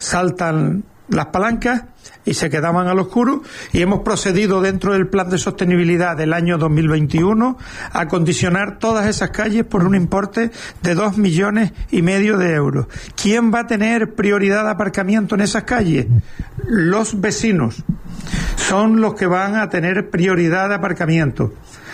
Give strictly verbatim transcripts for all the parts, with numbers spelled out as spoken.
saltan las palancas y se quedaban al oscuro, y hemos procedido dentro del plan de sostenibilidad del año dos mil veintiuno a acondicionar todas esas calles por un importe de dos millones y medio de euros. ¿Quién va a tener prioridad de aparcamiento en esas calles? Los vecinos son los que van a tener prioridad de aparcamiento.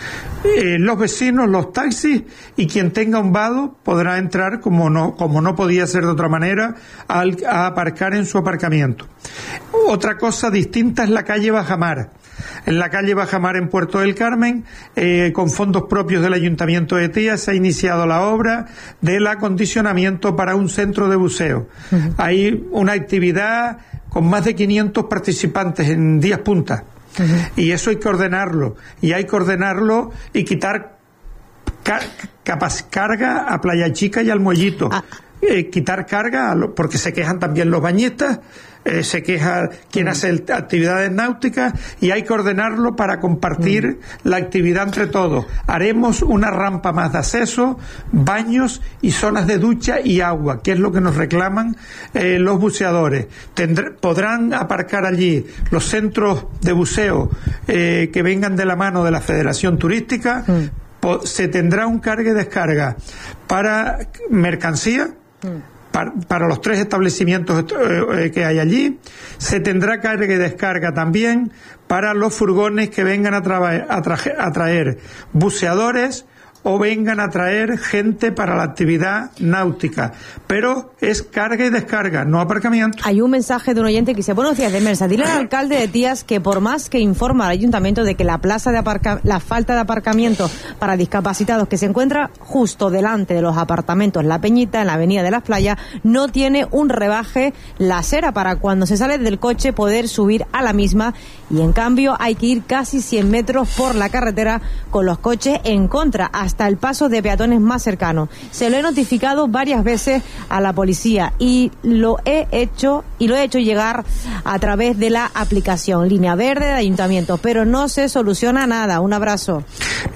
Eh, los vecinos, los taxis, y quien tenga un vado podrá entrar, como no, como no podía ser de otra manera, al, a aparcar en su aparcamiento. Otra cosa distinta es la calle Bajamar. En la calle Bajamar, en Puerto del Carmen, eh, con fondos propios del Ayuntamiento de Tía, se ha iniciado la obra del acondicionamiento para un centro de buceo. Uh-huh. Hay una actividad con más de quinientos participantes en días punta. Uh-huh. Y eso hay que ordenarlo, y hay que ordenarlo y quitar car- capaz carga a Playa Chica y al Mollito. Ah. Eh, quitar carga, a lo, porque se quejan también los bañistas, eh, se queja quien uh-huh. hace el, actividades náuticas, y hay que ordenarlo para compartir uh-huh. la actividad entre todos. Haremos una rampa más de acceso, baños y zonas de ducha y agua, que es lo que nos reclaman eh, los buceadores. Tendré, podrán aparcar allí los centros de buceo eh, que vengan de la mano de la Federación Turística. Uh-huh. po- se tendrá un carga y descarga para mercancía, Para, para los tres establecimientos eh, que hay allí. Se tendrá carga y descarga también para los furgones que vengan a, traba, a, traje, a traer buceadores o vengan a traer gente para la actividad náutica. Pero es carga y descarga, no aparcamiento. Hay un mensaje de un oyente que dice: buenos días, Demersa, dile al alcalde de Tías que por más que informa al ayuntamiento de que la plaza de aparca la falta de aparcamiento para discapacitados que se encuentra justo delante de los apartamentos La Peñita, en la avenida de las Playas, no tiene un rebaje la acera para cuando se sale del coche poder subir a la misma, y en cambio hay que ir casi cien metros por la carretera con los coches en contra, hasta hasta el paso de peatones más cercano. Se lo he notificado varias veces a la policía y lo he hecho y lo he hecho llegar a través de la aplicación Línea Verde de Ayuntamiento, pero no se soluciona nada. Un abrazo.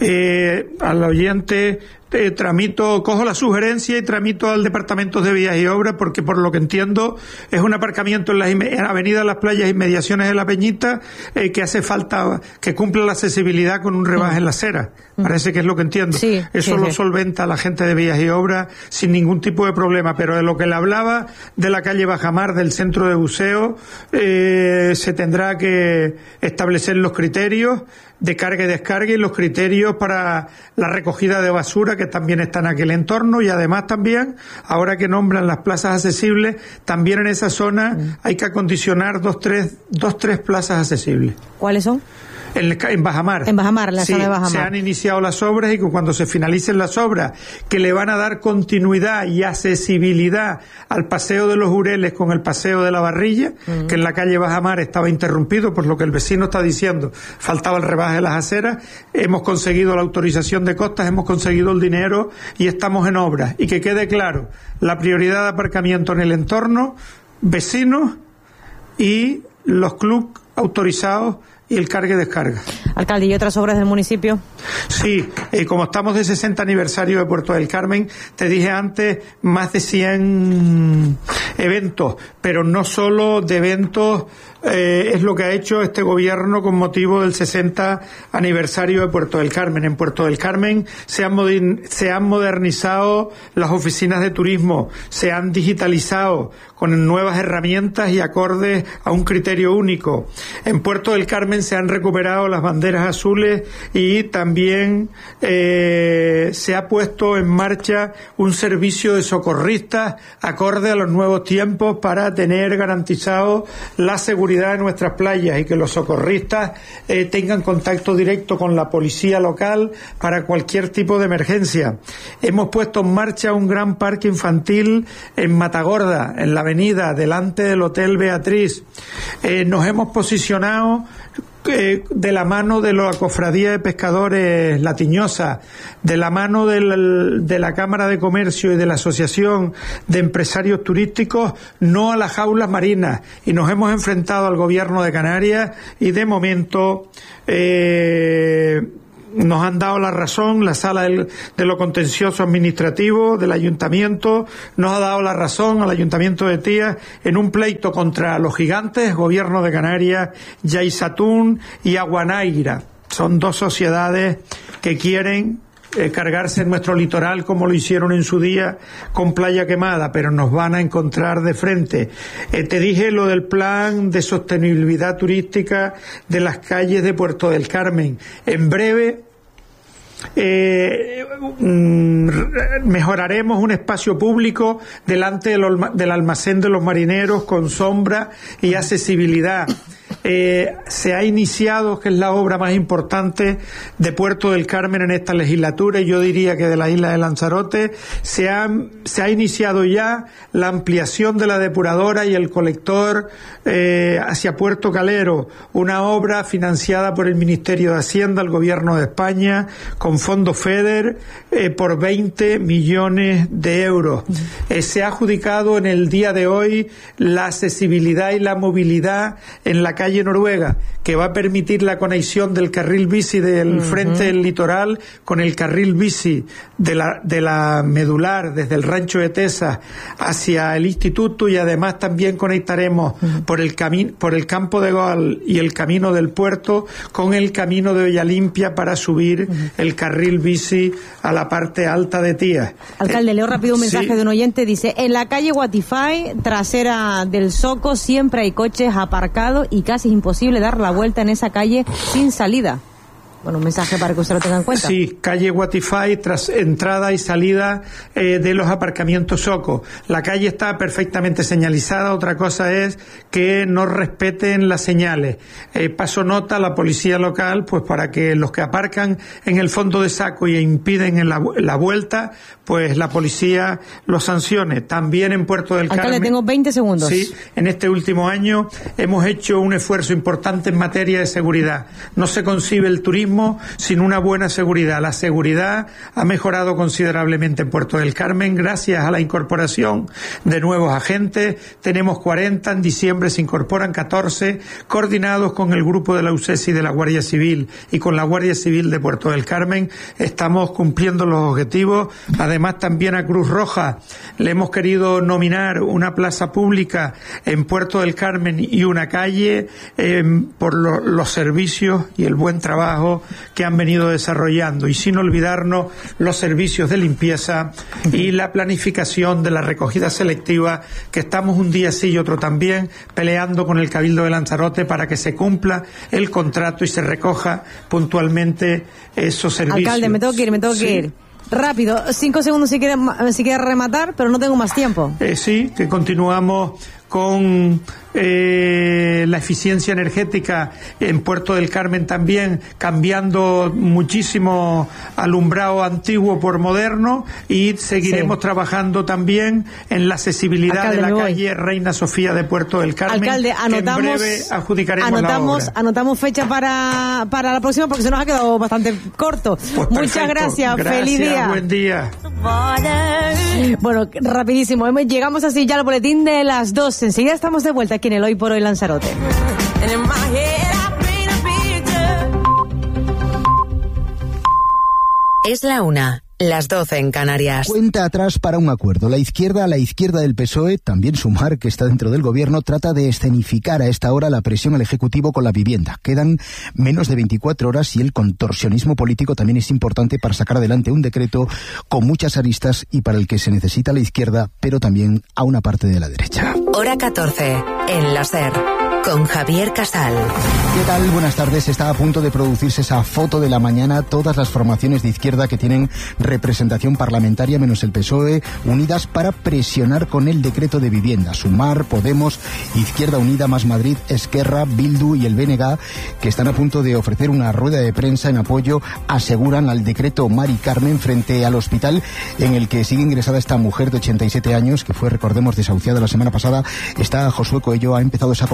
Eh, al oyente eh, tramito, cojo la sugerencia y tramito al Departamento de Vías y Obras, porque por lo que entiendo es un aparcamiento en la, en la avenida Las Playas, inmediaciones de La Peñita, eh, que hace falta que cumpla la accesibilidad con un rebaje mm. en la acera. Parece que es lo que entiendo. Sí, Eso sí, lo sí. solventa la gente de Vías y Obras sin ningún tipo de problema. Pero de lo que le hablaba de la calle Bajamar, del centro de buceo, eh, se tendrá que establecer los criterios de carga y descarga y los criterios para la recogida de basura, que también está en aquel entorno, y además también, ahora que nombran las plazas accesibles, también en esa zona mm. hay que acondicionar dos, tres, dos, tres plazas accesibles. ¿Cuáles son? En, en Bajamar. En Bajamar, en la sí, zona de Bajamar. Se han iniciado las obras, y que cuando se finalicen las obras, que le van a dar continuidad y accesibilidad al paseo de los Jureles con el paseo de la Barrilla, uh-huh. que en la calle Bajamar estaba interrumpido por lo que el vecino está diciendo, faltaba el rebaje de las aceras. Hemos conseguido la autorización de costas, hemos conseguido el dinero y estamos en obras. Y que quede claro, la prioridad de aparcamiento en el entorno, vecinos y los clubes autorizados y el carga y descarga. Alcalde, ¿y otras obras del municipio? Sí, eh, como estamos de sesenta aniversario de Puerto del Carmen, te dije antes, más de cien eventos, pero no solo de eventos, eh, es lo que ha hecho este gobierno con motivo del sesenta aniversario de Puerto del Carmen. En Puerto del Carmen se han, modern, se han modernizado las oficinas de turismo, se han digitalizado con nuevas herramientas y acordes a un criterio único. En Puerto del Carmen se han recuperado las banderas azules y también eh, se ha puesto en marcha un servicio de socorristas acorde a los nuevos tiempos para tener garantizado la seguridad de nuestras playas y que los socorristas eh, tengan contacto directo con la policía local para cualquier tipo de emergencia. Hemos puesto en marcha un gran parque infantil en Matagorda, en la avenida delante del Hotel Beatriz. Eh, nos hemos posicionado Eh, de la mano de la Cofradía de Pescadores La Tiñosa, de la mano del, de la Cámara de Comercio y de la Asociación de Empresarios Turísticos, no a las jaulas marinas, y nos hemos enfrentado al Gobierno de Canarias y de momento eh, nos han dado la razón, la sala del, de lo contencioso administrativo del ayuntamiento nos ha dado la razón al ayuntamiento de Tías en un pleito contra los gigantes, Gobierno de Canarias, Yaizatún y Aguanaira. Son dos sociedades que quieren Eh, cargarse en nuestro litoral como lo hicieron en su día con Playa Quemada, pero nos van a encontrar de frente. Eh, te dije lo del plan de sostenibilidad turística de las calles de Puerto del Carmen. En breve Eh, mejoraremos un espacio público delante del, del almacén de los marineros con sombra y accesibilidad. Eh, se ha iniciado, que es la obra más importante de Puerto del Carmen en esta legislatura, y yo diría que de la isla de Lanzarote, se ha, se ha iniciado ya la ampliación de la depuradora y el colector eh, hacia Puerto Calero, una obra financiada por el Ministerio de Hacienda, el Gobierno de España, con fondos FEDER, eh, por veinte millones de euros. Eh, se ha adjudicado en el día de hoy la accesibilidad y la movilidad en la calle Noruega, que va a permitir la conexión del carril bici del uh-huh. frente del litoral con el carril bici de la, de la medular desde el rancho de Tesa hacia el instituto, y además también conectaremos uh-huh. por el cami- por el campo de Gol y el camino del puerto con el camino de Ollalimpia para subir uh-huh. el carril bici a la parte alta de Tías. Alcalde, eh, leo rápido un mensaje sí. de un oyente, dice: en la calle Guatify, trasera del Soco, siempre hay coches aparcados y casi es imposible dar la vuelta en esa calle sin salida. Bueno, un mensaje para que usted lo tenga en cuenta. Sí, calle Guatify, tras entrada y salida eh, de los aparcamientos Soco. La calle está perfectamente señalizada, otra cosa es que no respeten las señales. Eh, paso nota a la policía local, pues para que los que aparcan en el fondo de saco y impiden en la, la vuelta, pues la policía los sancione. También en Puerto del Carmen. Alcalde, tengo veinte segundos. Sí, en este último año hemos hecho un esfuerzo importante en materia de seguridad. No se concibe el turismo sin una buena seguridad. La seguridad ha mejorado considerablemente en Puerto del Carmen gracias a la incorporación de nuevos agentes. Tenemos cuarenta, en diciembre se incorporan catorce, coordinados con el grupo de la U C E S y de la Guardia Civil y con la Guardia Civil de Puerto del Carmen. Estamos cumpliendo los objetivos. Además, también a Cruz Roja le hemos querido nominar una plaza pública en Puerto del Carmen y una calle eh, por lo, los servicios y el buen trabajo que han venido desarrollando, y sin olvidarnos los servicios de limpieza y la planificación de la recogida selectiva, que estamos un día sí y otro también peleando con el Cabildo de Lanzarote para que se cumpla el contrato y se recoja puntualmente esos servicios. Alcalde, me tengo que ir, me tengo sí. que ir. Rápido, cinco segundos si quiere, si quiere rematar, pero no tengo más tiempo. Eh, sí, que continuamos con eh, la eficiencia energética en Puerto del Carmen también, cambiando muchísimo alumbrado antiguo por moderno, y seguiremos sí. trabajando también en la accesibilidad Alcalde, de la calle Reina Sofía de Puerto del Carmen. Alcalde, anotamos, que en breve adjudicaremos anotamos, la obra. Anotamos fecha para, para la próxima, porque se nos ha quedado bastante corto. Pues muchas gracias, gracias, feliz día. Buen día. Bueno, rapidísimo, llegamos así ya al boletín de las dos. Enseguida estamos de vuelta aquí en el Hoy por Hoy Lanzarote. Es la una, las doce en Canarias. Cuenta atrás para un acuerdo. La izquierda, a la izquierda del P S O E, también Sumar, que está dentro del gobierno, trata de escenificar a esta hora la presión al Ejecutivo con la vivienda. Quedan menos de veinticuatro horas y el contorsionismo político también es importante para sacar adelante un decreto con muchas aristas y para el que se necesita la izquierda, pero también a una parte de la derecha. Hora catorce, en la SER, con Javier Casal. ¿Qué tal? Buenas tardes. Está a punto de producirse esa foto de la mañana. Todas las formaciones de izquierda que tienen representación parlamentaria, menos el P S O E, unidas para presionar con el decreto de vivienda. Sumar, Podemos, Izquierda Unida, Más Madrid, Esquerra, Bildu y el B N G, que están a punto de ofrecer una rueda de prensa en apoyo, aseguran, al decreto Mari Carmen, frente al hospital en el que sigue ingresada esta mujer de ochenta y siete años, que fue, recordemos, desahuciada la semana pasada. Está Josué Coello, ha empezado esa comparecencia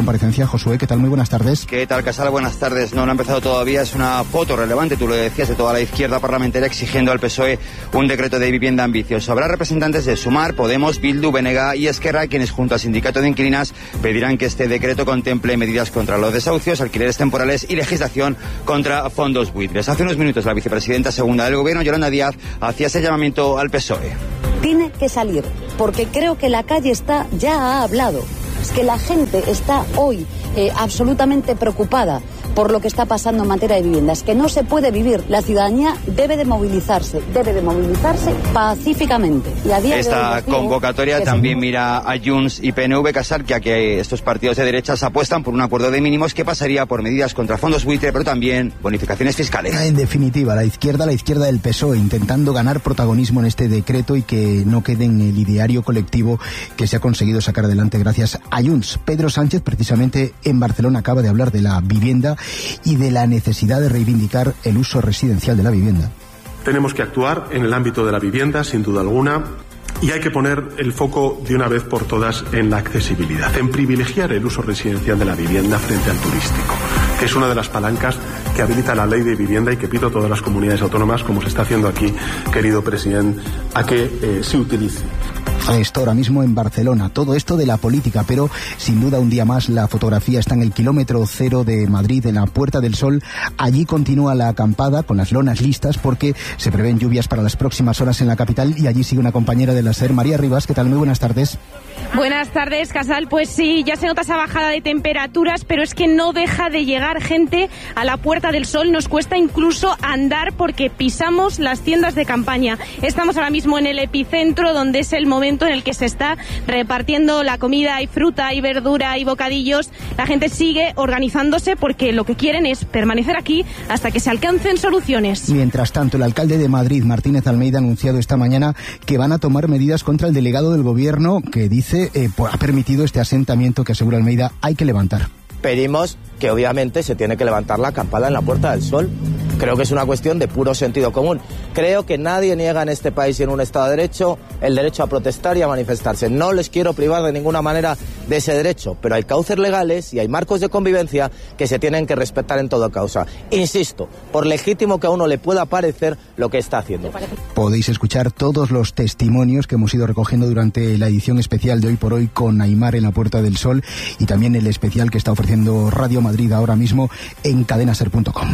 Mira, Josué, ¿qué tal? Muy buenas tardes. ¿Qué tal, Casal? Buenas tardes. No, no ha empezado todavía. Es una foto relevante, tú lo decías, de toda la izquierda parlamentaria exigiendo al P S O E un decreto de vivienda ambicioso. Habrá representantes de Sumar, Podemos, Bildu, B N G y Esquerra, quienes junto al sindicato de inquilinas pedirán que este decreto contemple medidas contra los desahucios, alquileres temporales y legislación contra fondos buitres. Hace unos minutos la vicepresidenta segunda del Gobierno, Yolanda Díaz, hacía ese llamamiento al P S O E. Tiene que salir, porque creo que la calle está, ya ha hablado. Es que la gente está hoy eh, absolutamente preocupada por lo que está pasando en materia de viviendas, que no se puede vivir. La ciudadanía debe de movilizarse, debe de movilizarse pacíficamente. Y a día Esta de hoy, convocatoria también mira a Junts y P N V, Casar, ya que estos partidos de derechas apuestan por un acuerdo de mínimos que pasaría por medidas contra fondos buitre, pero también bonificaciones fiscales. En definitiva, la izquierda, la izquierda del P S O E, intentando ganar protagonismo en este decreto y que no quede en el ideario colectivo que se ha conseguido sacar adelante gracias a Junts. Pedro Sánchez, precisamente en Barcelona, acaba de hablar de la vivienda y de la necesidad de reivindicar el uso residencial de la vivienda. Tenemos que actuar en el ámbito de la vivienda, sin duda alguna, y hay que poner el foco de una vez por todas en la accesibilidad, en privilegiar el uso residencial de la vivienda frente al turístico, que es una de las palancas que habilita la ley de vivienda y que pido a todas las comunidades autónomas, como se está haciendo aquí, querido presidente, a que eh, se utilice. Esto ahora mismo en Barcelona, todo esto de la política, pero sin duda un día más la fotografía está en el kilómetro cero de Madrid, en la Puerta del Sol. Allí continúa la acampada con las lonas listas porque se prevén lluvias para las próximas horas en la capital y allí sigue una compañera de la SER, María Rivas. ¿Qué tal? Muy buenas tardes. Buenas tardes, Casal. Pues sí, ya se nota esa bajada de temperaturas, pero es que no deja de llegar gente a la Puerta del Sol. Nos cuesta incluso andar porque pisamos las tiendas de campaña. Estamos ahora mismo en el epicentro, donde es el momento en el que se está repartiendo la comida y fruta y verdura y bocadillos. La gente sigue organizándose porque lo que quieren es permanecer aquí hasta que se alcancen soluciones. Mientras tanto, el alcalde de Madrid, Martínez Almeida, ha anunciado esta mañana que van a tomar medidas contra el delegado del gobierno que dice eh, ha permitido este asentamiento que, asegura Almeida, hay que levantar. Pedimos que obviamente se tiene que levantar la acampada en la Puerta del Sol. Creo que es una cuestión de puro sentido común. Creo que nadie niega en este país y en un Estado de Derecho el derecho a protestar y a manifestarse. No les quiero privar de ninguna manera de ese derecho, pero hay cauces legales y hay marcos de convivencia que se tienen que respetar en toda causa. Insisto, por legítimo que a uno le pueda parecer lo que está haciendo. Podéis escuchar todos los testimonios que hemos ido recogiendo durante la edición especial de Hoy por Hoy con Aimar en la Puerta del Sol y también el especial que está ofreciendo Radio Madrid ahora mismo en cadenaser punto com.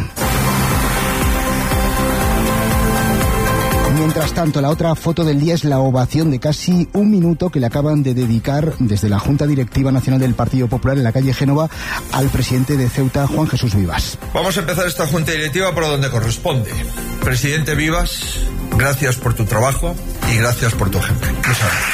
Mientras tanto, la otra foto del día es la ovación de casi un minuto que le acaban de dedicar desde la Junta Directiva Nacional del Partido Popular en la calle Génova al presidente de Ceuta, Juan Jesús Vivas. Vamos a empezar esta Junta Directiva por donde corresponde. Presidente Vivas, gracias por tu trabajo y gracias por tu ejemplo. Muchas gracias.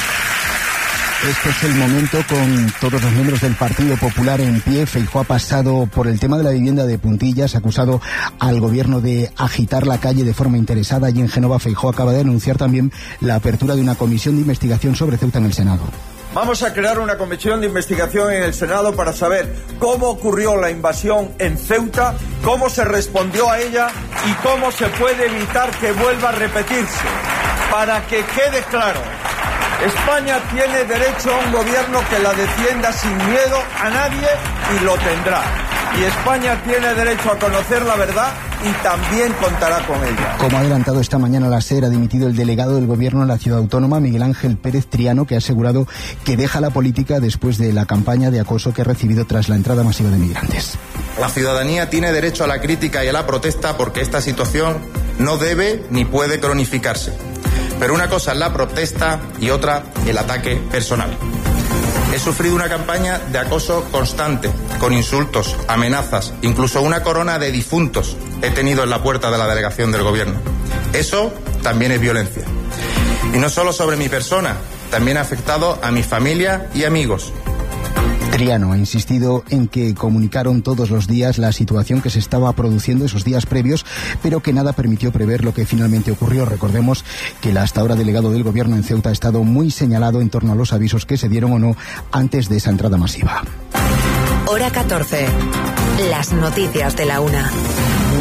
Este es el momento con todos los miembros del Partido Popular en pie. Feijóo ha pasado por el tema de la vivienda de puntillas, ha acusado al gobierno de agitar la calle de forma interesada. Allí en Génova, Feijóo acaba de anunciar también la apertura de una comisión de investigación sobre Ceuta en el Senado. Vamos a crear una comisión de investigación en el Senado para saber cómo ocurrió la invasión en Ceuta, cómo se respondió a ella y cómo se puede evitar que vuelva a repetirse. Para que quede claro, España tiene derecho a un gobierno que la defienda sin miedo a nadie y lo tendrá. Y España tiene derecho a conocer la verdad y también contará con ella. Como ha adelantado esta mañana la SER, ha dimitido el delegado del gobierno en la ciudad autónoma, Miguel Ángel Pérez Triano, que ha asegurado que deja la política después de la campaña de acoso que ha recibido tras la entrada masiva de migrantes. La ciudadanía tiene derecho a la crítica y a la protesta porque esta situación no debe ni puede cronificarse. Pero una cosa es la protesta y otra el ataque personal. He sufrido una campaña de acoso constante, con insultos, amenazas, incluso una corona de difuntos he tenido en la puerta de la delegación del gobierno. Eso también es violencia. Y no solo sobre mi persona, también ha afectado a mi familia y amigos. Triano ha insistido en que comunicaron todos los días la situación que se estaba produciendo esos días previos, pero que nada permitió prever lo que finalmente ocurrió. Recordemos que el hasta ahora delegado del gobierno en Ceuta ha estado muy señalado en torno a los avisos que se dieron o no antes de esa entrada masiva. Hora catorce. Las noticias de la una.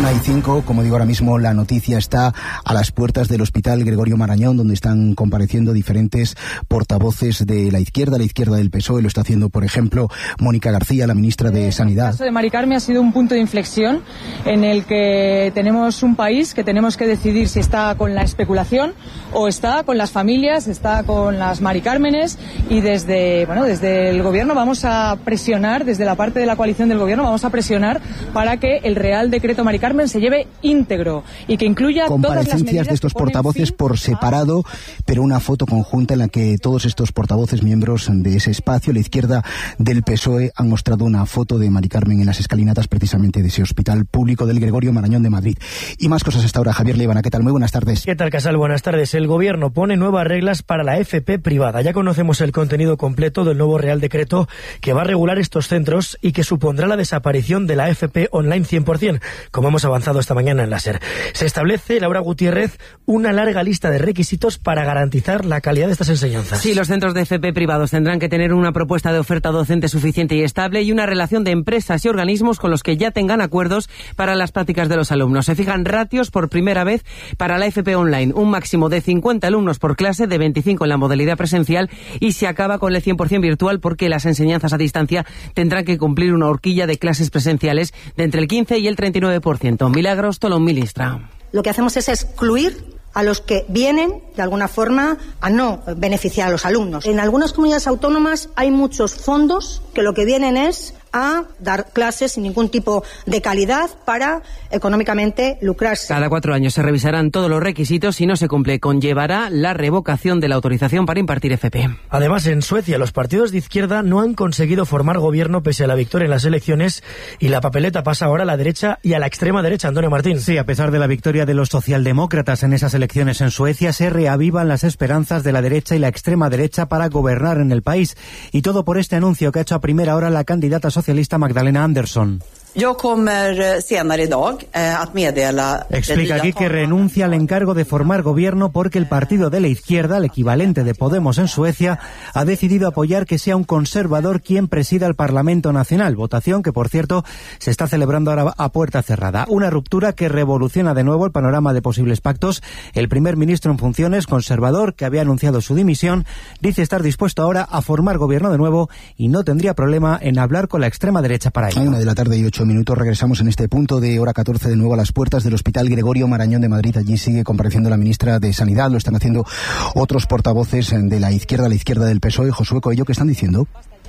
una y cinco, como digo ahora mismo, la noticia está a las puertas del Hospital Gregorio Marañón, donde están compareciendo diferentes portavoces de la izquierda, la izquierda del P S O E. Lo está haciendo, por ejemplo, Mónica García, la ministra de Sanidad. El caso de Mari Carmen ha sido un punto de inflexión en el que tenemos un país que tenemos que decidir si está con la especulación o está con las familias, está con las Mari Cármenes, y desde, bueno, desde el gobierno vamos a presionar, desde la parte de la coalición del gobierno vamos a presionar para que el Real Decreto Mari Carmen se lleve íntegro y que incluya todas las medidas. Comparecencias de estos portavoces por separado, pero una foto conjunta en la que todos estos portavoces, miembros de ese espacio, la izquierda del P S O E, han mostrado una foto de Mari Carmen en las escalinatas precisamente de ese hospital público del Gregorio Marañón de Madrid. Y más cosas hasta ahora. Javier Leibana, ¿qué tal? Muy buenas tardes. ¿Qué tal, Casal? Buenas tardes. El gobierno pone nuevas reglas para la F P privada. Ya conocemos el contenido completo del nuevo Real Decreto que va a regular estos centros y que supondrá la desaparición de la F P online cien por cien, como hemos avanzado esta mañana en la SER. Se establece, Laura Gutiérrez, una larga lista de requisitos para garantizar la calidad de estas enseñanzas. Sí, los centros de F P privados tendrán que tener una propuesta de oferta docente suficiente y estable y una relación de empresas y organismos con los que ya tengan acuerdos para las prácticas de los alumnos. Se fijan ratios por primera vez para la F P online, un máximo de cincuenta alumnos por clase, de veinticinco en la modalidad presencial, y se acaba con el cien por cien virtual porque las enseñanzas a distancia tendrán que cumplir una horquilla de clases presenciales de entre el quince y el treinta y nueve por ciento. Milagros Tolón, ministra. Lo que hacemos es excluir a los que vienen, de alguna forma, a no beneficiar a los alumnos. En algunas comunidades autónomas hay muchos fondos que lo que vienen es a dar clases sin ningún tipo de calidad para económicamente lucrarse. Cada cuatro años se revisarán todos los requisitos. Si no se cumple, conllevará la revocación de la autorización para impartir F P. Además, en Suecia, los partidos de izquierda no han conseguido formar gobierno pese a la victoria en las elecciones, y la papeleta pasa ahora a la derecha y a la extrema derecha. Antonio Martín. Sí, a pesar de la victoria de los socialdemócratas en esas elecciones en Suecia, se reavivan las esperanzas de la derecha y la extrema derecha para gobernar en el país. Y todo por este anuncio que ha hecho a primera hora la candidata socialista Magdalena Andersson. Yo kommer senare idag att meddela. Explica aquí que renuncia al encargo de formar gobierno porque el partido de la izquierda, el equivalente de Podemos en Suecia, ha decidido apoyar que sea un conservador quien presida el Parlamento Nacional, votación que, por cierto, se está celebrando ahora a puerta cerrada. Una ruptura que revoluciona de nuevo el panorama de posibles pactos. El primer ministro en funciones, conservador, que había anunciado su dimisión, dice estar dispuesto ahora a formar gobierno de nuevo y no tendría problema en hablar con la extrema derecha para ello. A una de la tarde y ocho minutos regresamos en este punto de hora catorce de nuevo a las puertas del Hospital Gregorio Marañón de Madrid. Allí sigue compareciendo la ministra de Sanidad, lo están haciendo otros portavoces de la izquierda, la izquierda del P S O E. Josué Coello, ¿qué están diciendo?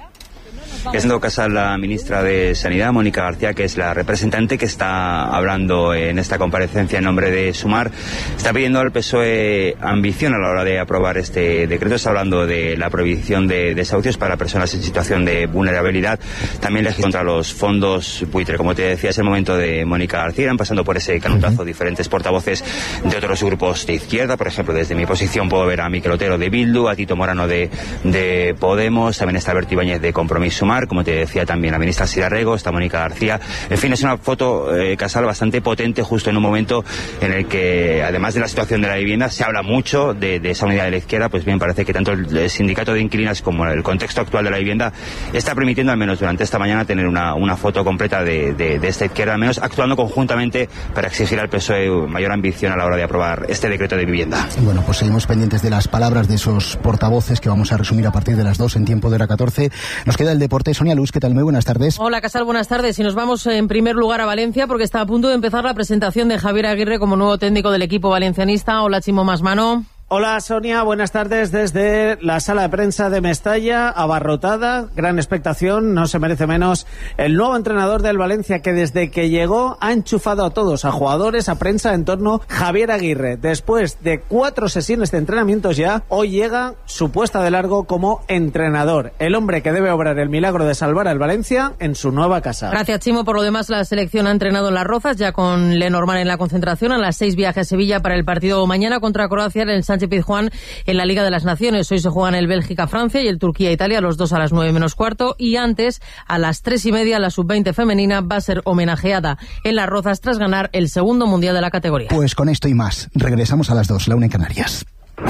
Es en todo caso la ministra de Sanidad, Mónica García, que es la representante que está hablando en esta comparecencia en nombre de Sumar. Está pidiendo al P S O E ambición a la hora de aprobar este decreto. Está hablando de la prohibición de desahucios para personas en situación de vulnerabilidad. También legisla contra los fondos buitre. Como te decía, es el momento de Mónica García. Irán pasando por ese canutazo diferentes portavoces de otros grupos de izquierda. Por ejemplo, desde mi posición puedo ver a Miquel Otero de Bildu, a Tito Morano de, de Podemos. También está Alberto Ibáñez de Compromís Sumar. Como te decía también la ministra Sira Rego, está Mónica García. En fin, es una foto, eh, Casal, bastante potente justo en un momento en el que, además de la situación de la vivienda, se habla mucho de, de esa unidad de la izquierda. Pues bien, parece que tanto el sindicato de inquilinas como el contexto actual de la vivienda está permitiendo, al menos durante esta mañana, tener una, una foto completa de, de, de esta izquierda, al menos actuando conjuntamente para exigir al P S O E mayor ambición a la hora de aprobar este decreto de vivienda. Bueno, pues seguimos pendientes de las palabras de esos portavoces que vamos a resumir a partir de las dos en tiempo de hora catorce. Nos queda el deporte. Sonia Luz, ¿qué tal? Muy buenas tardes. Hola, Casal, buenas tardes. Y nos vamos en primer lugar a Valencia porque está a punto de empezar la presentación de Javier Aguirre como nuevo técnico del equipo valencianista. Hola, Chimo Masmano. Hola, Sonia, buenas tardes desde la sala de prensa de Mestalla, abarrotada, gran expectación, no se merece menos el nuevo entrenador del Valencia, que desde que llegó ha enchufado a todos, a jugadores, a prensa, en torno a Javier Aguirre. Después de cuatro sesiones de entrenamientos ya, hoy llega su puesta de largo como entrenador, el hombre que debe obrar el milagro de salvar al Valencia en su nueva casa. Gracias, Chimo. Por lo demás, la selección ha entrenado en Las Rozas, ya con Lenormand en la concentración. A las seis viaje a Sevilla para el partido mañana contra Croacia en el Sánchez Pizjuán en la Liga de las Naciones. Hoy se juegan el Bélgica-Francia y el Turquía-Italia, los dos a las nueve menos cuarto, y antes, a las tres y media, la sub veinte femenina va a ser homenajeada en Las Rozas tras ganar el segundo mundial de la categoría. Pues con esto y más, regresamos a las dos, la una en Canarias.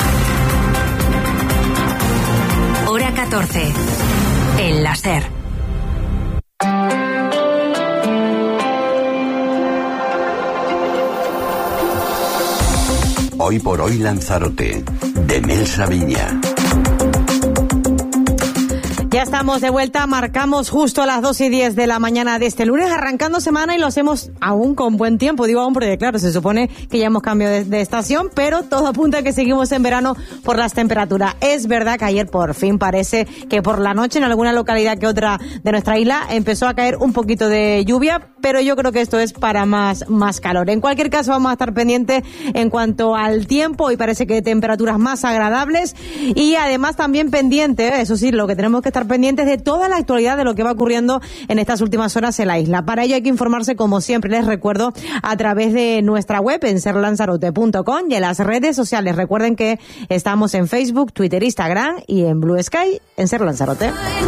Hora catorce, en la SER. Hoy por hoy Lanzarote, de Melsa Viña. Ya estamos de vuelta, marcamos justo a las dos y diez de la mañana de este lunes, arrancando semana, y lo hacemos aún con buen tiempo. Digo aún porque, claro, se supone que ya hemos cambiado de, de estación, pero todo apunta a que seguimos en verano por las temperaturas. Es verdad que ayer por fin parece que por la noche en alguna localidad que otra de nuestra isla empezó a caer un poquito de lluvia, pero yo creo que esto es para más, más calor. En cualquier caso, vamos a estar pendientes en cuanto al tiempo, y parece que temperaturas más agradables, y además también pendientes, eso sí, lo que tenemos que estar pendientes de toda la actualidad de lo que va ocurriendo en estas últimas horas en la isla. Para ello hay que informarse, como siempre les recuerdo, a través de nuestra web en ser lanzarote punto com y en las redes sociales. Recuerden que estamos en Facebook, Twitter, Instagram y en Blue Sky en Ser Lanzarote.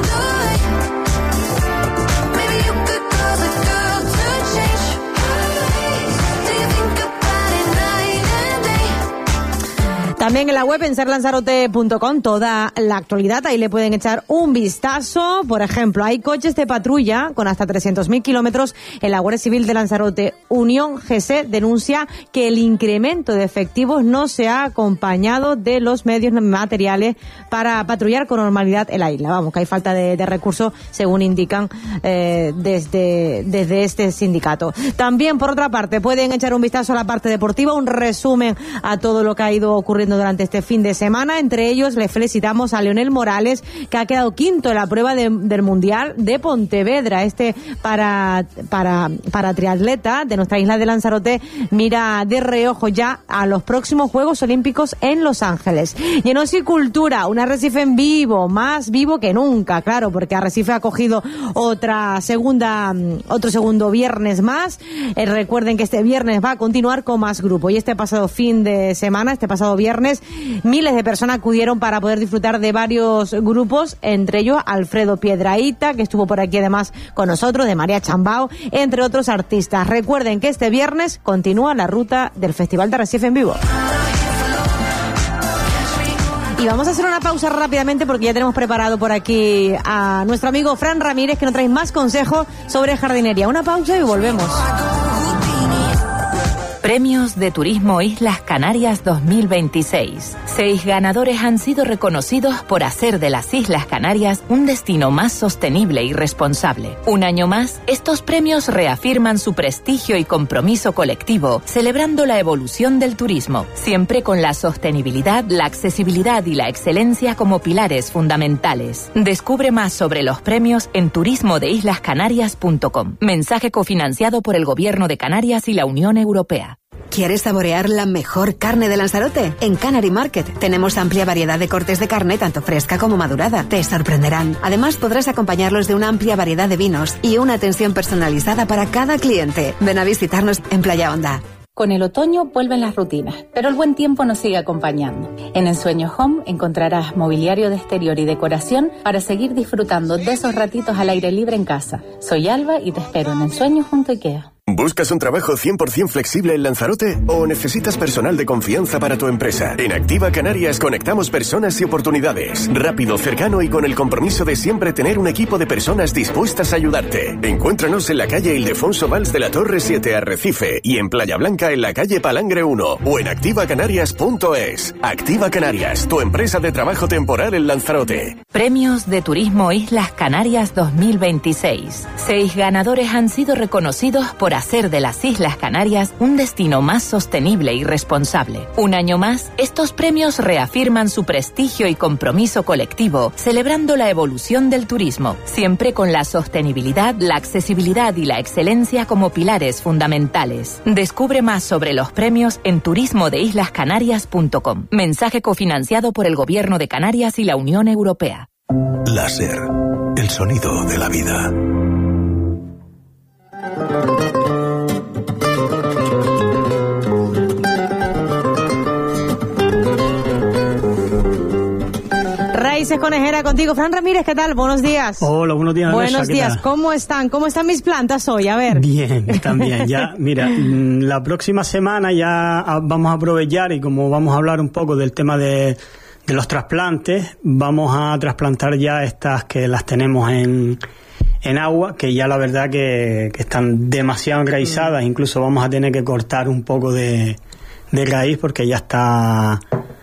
También en la web en ser lanzarote punto com toda la actualidad, ahí le pueden echar un vistazo. Por ejemplo, hay coches de patrulla con hasta trescientos mil kilómetros en la Guardia Civil de Lanzarote. Unión G S denuncia que el incremento de efectivos no se ha acompañado de los medios materiales para patrullar con normalidad en la isla. Vamos, que hay falta de, de recursos, según indican eh, desde, desde este sindicato. También, por otra parte, pueden echar un vistazo a la parte deportiva, un resumen a todo lo que ha ido ocurriendo durante este fin de semana. Entre ellos, le felicitamos a Leonel Morales, que ha quedado quinto en la prueba de, del Mundial de Pontevedra. Este para, para, para triatleta de nuestra isla de Lanzarote mira de reojo ya a los próximos Juegos Olímpicos en Los Ángeles. Y en Ocio y Cultura, un Arrecife en vivo, más vivo que nunca, claro, porque Arrecife ha cogido otra segunda, otro segundo viernes más. Eh, recuerden que este viernes va a continuar con más grupo. Y este pasado fin de semana, este pasado viernes, miles de personas acudieron para poder disfrutar de varios grupos, entre ellos Alfredo Piedrahita, que estuvo por aquí además con nosotros, de María Chambao, entre otros artistas. Recuerden que este viernes continúa la ruta del Festival de Arrecife en vivo. Y vamos a hacer una pausa rápidamente porque ya tenemos preparado por aquí a nuestro amigo Fran Ramírez, que nos trae más consejos sobre jardinería. Una pausa y volvemos. Premios de Turismo Islas Canarias dos mil veintiséis. Seis ganadores han sido reconocidos por hacer de las Islas Canarias un destino más sostenible y responsable. Un año más, estos premios reafirman su prestigio y compromiso colectivo, celebrando la evolución del turismo, siempre con la sostenibilidad, la accesibilidad y la excelencia como pilares fundamentales. Descubre más sobre los premios en turismo de islas canarias punto com. Mensaje cofinanciado por el Gobierno de Canarias y la Unión Europea. ¿Quieres saborear la mejor carne de Lanzarote? En Canary Market tenemos amplia variedad de cortes de carne, tanto fresca como madurada. Te sorprenderán. Además, podrás acompañarlos de una amplia variedad de vinos y una atención personalizada para cada cliente. Ven a visitarnos en Playa Honda. Con el otoño vuelven las rutinas, pero el buen tiempo nos sigue acompañando. En Ensueño Home encontrarás mobiliario de exterior y decoración para seguir disfrutando de esos ratitos al aire libre en casa. Soy Alba y te espero en Ensueño junto a IKEA. ¿Buscas un trabajo cien por ciento flexible en Lanzarote o necesitas personal de confianza para tu empresa? En Activa Canarias conectamos personas y oportunidades. Rápido, cercano y con el compromiso de siempre tener un equipo de personas dispuestas a ayudarte. Encuéntranos en la calle Ildefonso Valls de la Torre siete, Arrecife, y en Playa Blanca en la calle Palangre uno, o en activa canarias punto es. Activa Canarias, tu empresa de trabajo temporal en Lanzarote. Premios de Turismo Islas Canarias dos mil veintiséis. Seis ganadores han sido reconocidos por hacer de las Islas Canarias un destino más sostenible y responsable. Un año más, estos premios reafirman su prestigio y compromiso colectivo, celebrando la evolución del turismo, siempre con la sostenibilidad, la accesibilidad y la excelencia como pilares fundamentales. Descubre más sobre los premios en turismo de islas canarias punto com. Mensaje cofinanciado por el Gobierno de Canarias y la Unión Europea. Láser, el sonido de la vida. Raíces Conejera contigo. Fran Ramírez, ¿qué tal? Buenos días. Hola, buenos días. Buenos Alexa, días. ¿qué tal? ¿Cómo están? ¿Cómo están mis plantas hoy? A ver. Bien, están bien. Ya, mira, la próxima semana ya vamos a aprovechar, y como vamos a hablar un poco del tema de, de los trasplantes, vamos a trasplantar ya estas que las tenemos en, en agua, que ya la verdad que, que están demasiado enraizadas. Incluso vamos a tener que cortar un poco de... de raíz porque ya está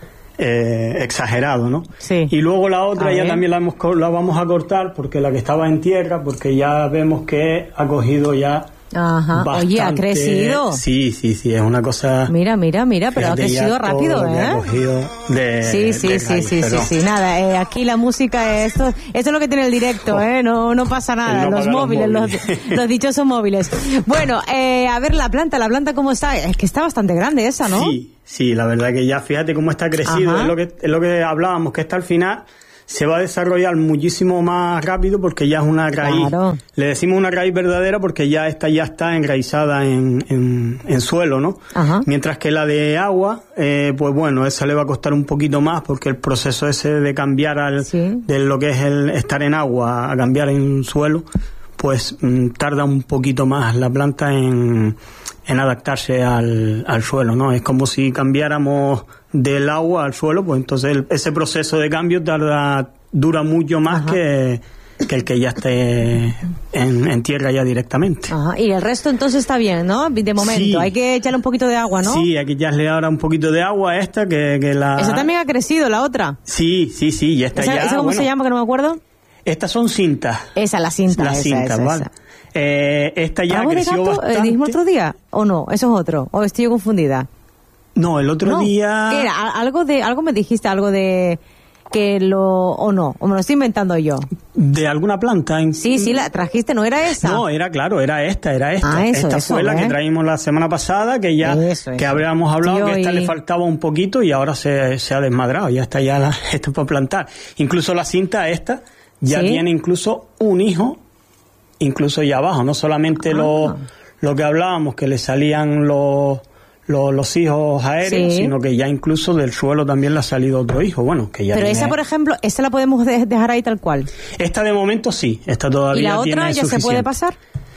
eh, exagerado, ¿no? Sí. Y luego la otra A ya ver. también la, hemos, co- la vamos a cortar porque la que estaba en tierra, porque ya vemos que ha cogido ya Ajá. bastante. Oye, ha crecido. Sí, sí, sí, es una cosa. Mira, mira, mira, pero ha Fíjate ya crecido todo rápido, lo que ha ¿eh? cogido de- Sí, sí, de sí, raíz, sí, sí, pero- sí, nada, eh, aquí la música, esto, esto es lo que tiene el directo, ¿eh? No, no pasa nada, El no los pagar los móviles, los, móviles. los dichosos móviles. Bueno, eh, a ver la planta, la planta cómo está, es que está bastante grande esa, ¿no? Sí, sí, la verdad que ya fíjate cómo está crecido, Ajá. es lo que es lo que hablábamos, que esta al final se va a desarrollar muchísimo más rápido porque ya es una raíz. Claro. Le decimos una raíz verdadera porque ya esta ya está enraizada en, en, en suelo, ¿no? Ajá. Mientras que la de agua, eh, pues bueno, esa le va a costar un poquito más porque el proceso ese de cambiar al, de lo que es el estar en agua a cambiar en suelo, pues mm, tarda un poquito más la planta en, en adaptarse al, al suelo, ¿no? Es como si cambiáramos del agua al suelo, pues entonces el- ese proceso de cambio tarda dura mucho más que, que el que ya esté en, en tierra ya directamente. Ajá. Y el resto entonces está bien, ¿no? De momento, Sí. hay que echarle un poquito de agua, ¿no? Sí, aquí ya le ahora un poquito de agua a esta que, que la... Esa también ha crecido, la otra. Sí, sí, sí, y esta ¿Esa, ya... esa cómo bueno, se llama, que no me acuerdo? Estas son cintas. Esa, la cinta. Las esa, cintas, esa, ¿vale? esa. Eh, esta ya ¿Algo de creció gato? bastante. Eh, ¿Dijimos otro día? ¿O no? ¿Eso es otro? ¿O estoy yo confundida? No, el otro No. día... ¿Qué era? Al- Algo de, algo me dijiste, algo de que lo, o no, o me lo estoy inventando yo. ¿De alguna planta? En... Sí, sí, la trajiste, ¿no era esa? No, era claro, era esta, era esta. Ah, eso, esta eso, fue la ¿eh? que traímos la semana pasada, que ya Eso, que eso. habríamos hablado Tío, que esta y- le faltaba un poquito y ahora se, se ha desmadrado, ya está ya la, esto para plantar. Incluso la cinta esta ya ¿Sí? tiene incluso un hijo, incluso ya abajo, no solamente Ah. lo, lo que hablábamos, que le salían los... Los, los hijos aéreos, Sí. sino que ya incluso del suelo también le ha salido otro hijo, bueno, que ya Pero tiene- esa, por ejemplo, esa la podemos de- dejar ahí tal cual. Esta de momento sí, esta todavía ¿Y la otra tiene ya se puede suficiente. pasar?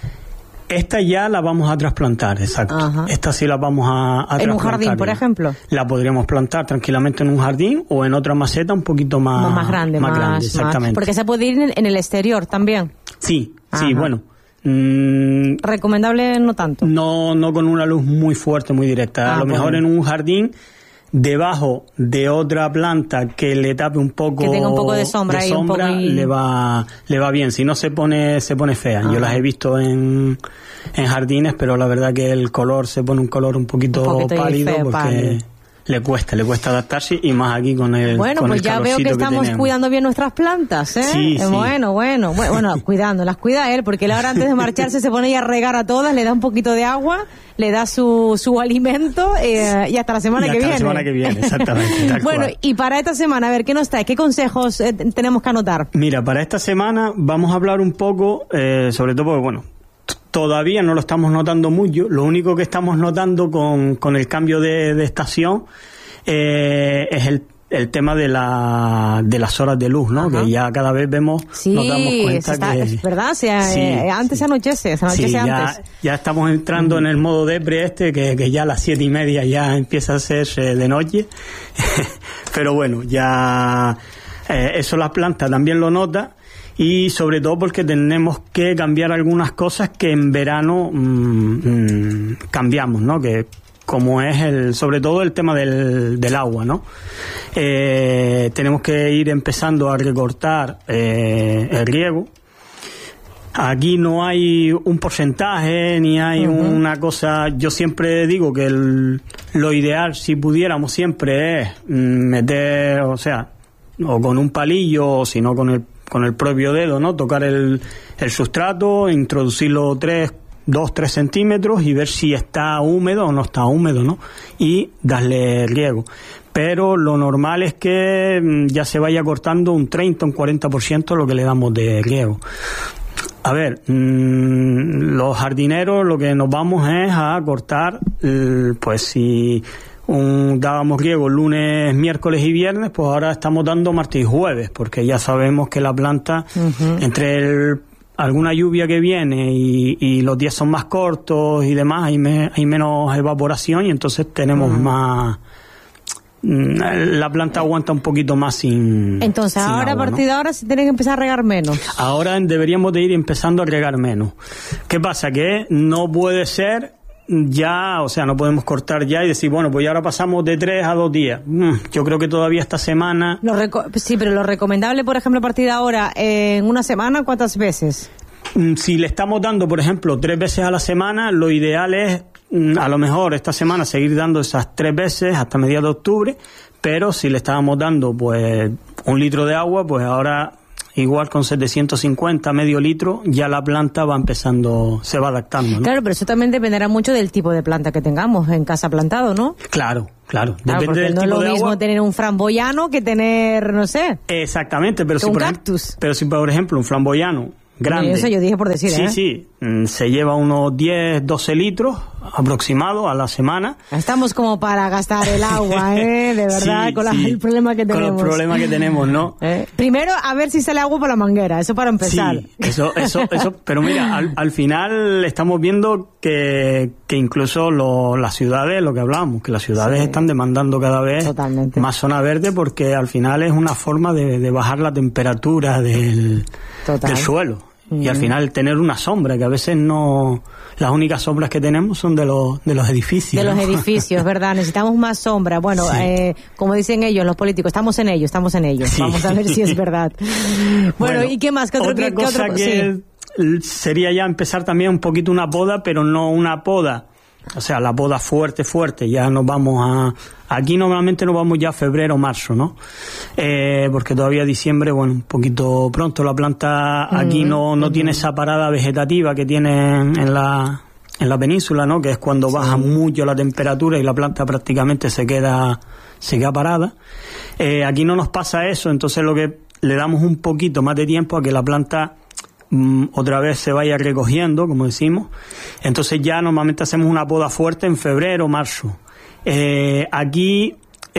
Esta ya la vamos a trasplantar, exacto. Ajá. Esta sí la vamos a, a En un trasplantar jardín, por ya. ejemplo. La podríamos plantar tranquilamente en un jardín o en otra maceta un poquito más, Más, más grande, más, grande, más. exactamente. Porque se puede ir en, en el exterior también. Sí, sí, Ajá. bueno. mm, Recomendable no tanto. no, no con una luz muy fuerte, muy directa. Ah, a lo mejor bueno. en un jardín debajo de otra planta que le tape un poco Que tenga un poco de sombra ahí, un poco y- le va le va bien, si no se pone se pone fea. Ah. Yo las he visto en, en jardines, pero la verdad que el color se pone un color un poquito, Un poquito ahí pálido feo, porque pálido. le cuesta, le cuesta adaptarse y más aquí con el Bueno, con pues el ya veo que calorcito estamos tenemos. cuidando bien nuestras plantas, ¿eh? Sí, Eh, sí. Bueno, bueno, bueno, bueno, cuidando, las cuida él, porque él ahora antes de marcharse se pone ahí a regar a todas, le da un poquito de agua, le da su, su alimento eh, y hasta la semana Y que hasta viene. la semana que viene, exactamente, tal Bueno, cual. y para esta semana, a ver, ¿qué nos trae? ¿Qué consejos eh, tenemos que anotar? Mira, para esta semana vamos a hablar un poco, eh, sobre todo porque, bueno, t- todavía no lo estamos notando mucho. Lo único que estamos notando con, con el cambio de, de estación eh, es el, el tema de, la, de las horas de luz, ¿no? Ajá. Que ya cada vez vemos, Sí, nos damos cuenta se está- que... es verdad, o sea, Sí, eh, antes se anochece, se anochece Sí, ya, antes. ya estamos entrando en el modo depre este, que, que ya a las siete y media ya empieza a hacerse de noche. Pero bueno, ya eh, eso la planta también lo nota. Y sobre todo porque tenemos que cambiar algunas cosas que en verano mm, mm, cambiamos, ¿no? Que como es el, sobre todo el tema del, del agua, ¿no? Eh, tenemos que ir empezando a recortar eh, el riego. Aquí no hay un porcentaje ni hay Ujú. una cosa. Yo siempre digo que el- lo ideal, si pudiéramos, siempre es mm, meter, o sea, o con un palillo, o si no con el con el propio dedo, ¿no? Tocar el, el sustrato, introducirlo tres, dos, tres centímetros y ver si está húmedo o no está húmedo, ¿no? Y darle riego. Pero lo normal es que mm, ya se vaya cortando un treinta, un cuarenta por ciento lo que le damos de riego. A ver, mmm, los jardineros lo que nos vamos es a cortar, eh, pues si un, dábamos riego lunes, miércoles y viernes, pues ahora estamos dando martes y jueves, porque ya sabemos que la planta, Ujú. entre el- alguna lluvia que viene y, y los días son más cortos y demás, hay, me- hay menos evaporación y entonces tenemos Ujú. más... mm, La planta aguanta un poquito más sin... Entonces, sin ahora, agua, a ¿no? partir de ahora, se tiene que empezar a regar menos. Ahora deberíamos de ir empezando a regar menos. ¿Qué pasa? Que no puede ser ya, o sea, no podemos cortar ya y decir, bueno, pues ya ahora pasamos de tres a dos días. Mm, yo creo que todavía esta semana... Lo reco- sí, pero lo recomendable, por ejemplo, a partir de ahora, eh, en una semana, ¿cuántas veces? Si le estamos dando, por ejemplo, tres veces a la semana, lo ideal es, a lo mejor esta semana, seguir dando esas tres veces hasta mediados de octubre, pero si le estábamos dando, pues, un litro de agua, pues ahora... Igual con setecientos cincuenta, medio litro, ya la planta va empezando, se va adaptando, ¿no? Claro, pero eso también dependerá mucho del tipo de planta que tengamos en casa plantado, ¿no? Claro, claro. Claro, Depende del no tipo es lo de mismo agua. tener un framboyano que tener, no sé... Exactamente, pero si, un por cactus. Ejemplo, pero si por ejemplo un flamboyano grande... Eso yo dije por decir, sí, ¿eh? Sí, sí, se lleva unos diez, doce litros aproximado a la semana. Estamos como para gastar el agua, ¿eh? De verdad, Sí, con la- sí. el problema que tenemos. Con el problema que tenemos, ¿no? ¿Eh? Primero, a ver si sale agua por la manguera, eso para empezar. Sí, eso, eso, eso, pero mira, al, al final estamos viendo que, que incluso lo- las ciudades, lo que hablábamos, que las ciudades Sí. están demandando cada vez Totalmente. más zona verde porque al final es una forma de, de bajar la temperatura del, Total. del suelo. Y al Mm. final tener una sombra, que a veces no, las únicas sombras que tenemos son de los, de los edificios. De los ¿no? edificios, ¿verdad? Necesitamos más sombra. Bueno, Sí. eh, como dicen ellos, los políticos, estamos en ello, estamos en ello. Sí. Vamos a ver si es verdad. Bueno, Bueno, ¿y qué más? ¿Qué otro, otra qué- qué cosa otro- que sí. l- sería ya empezar también un poquito una poda, pero no una poda, o sea, la poda fuerte, fuerte, ya nos vamos a... Aquí normalmente nos vamos ya a febrero o marzo, ¿no? Eh, porque todavía diciembre, bueno, un poquito pronto, la planta aquí Mm, no, no tiene esa parada vegetativa que tiene en la, en la península, ¿no? Que es cuando baja mucho la temperatura y la planta prácticamente se queda, se queda parada. Eh, aquí no nos pasa eso, entonces lo que le damos un poquito más de tiempo a que la planta mm, otra vez se vaya recogiendo, como decimos. Entonces ya normalmente hacemos una poda fuerte en febrero o marzo. Eh, aquí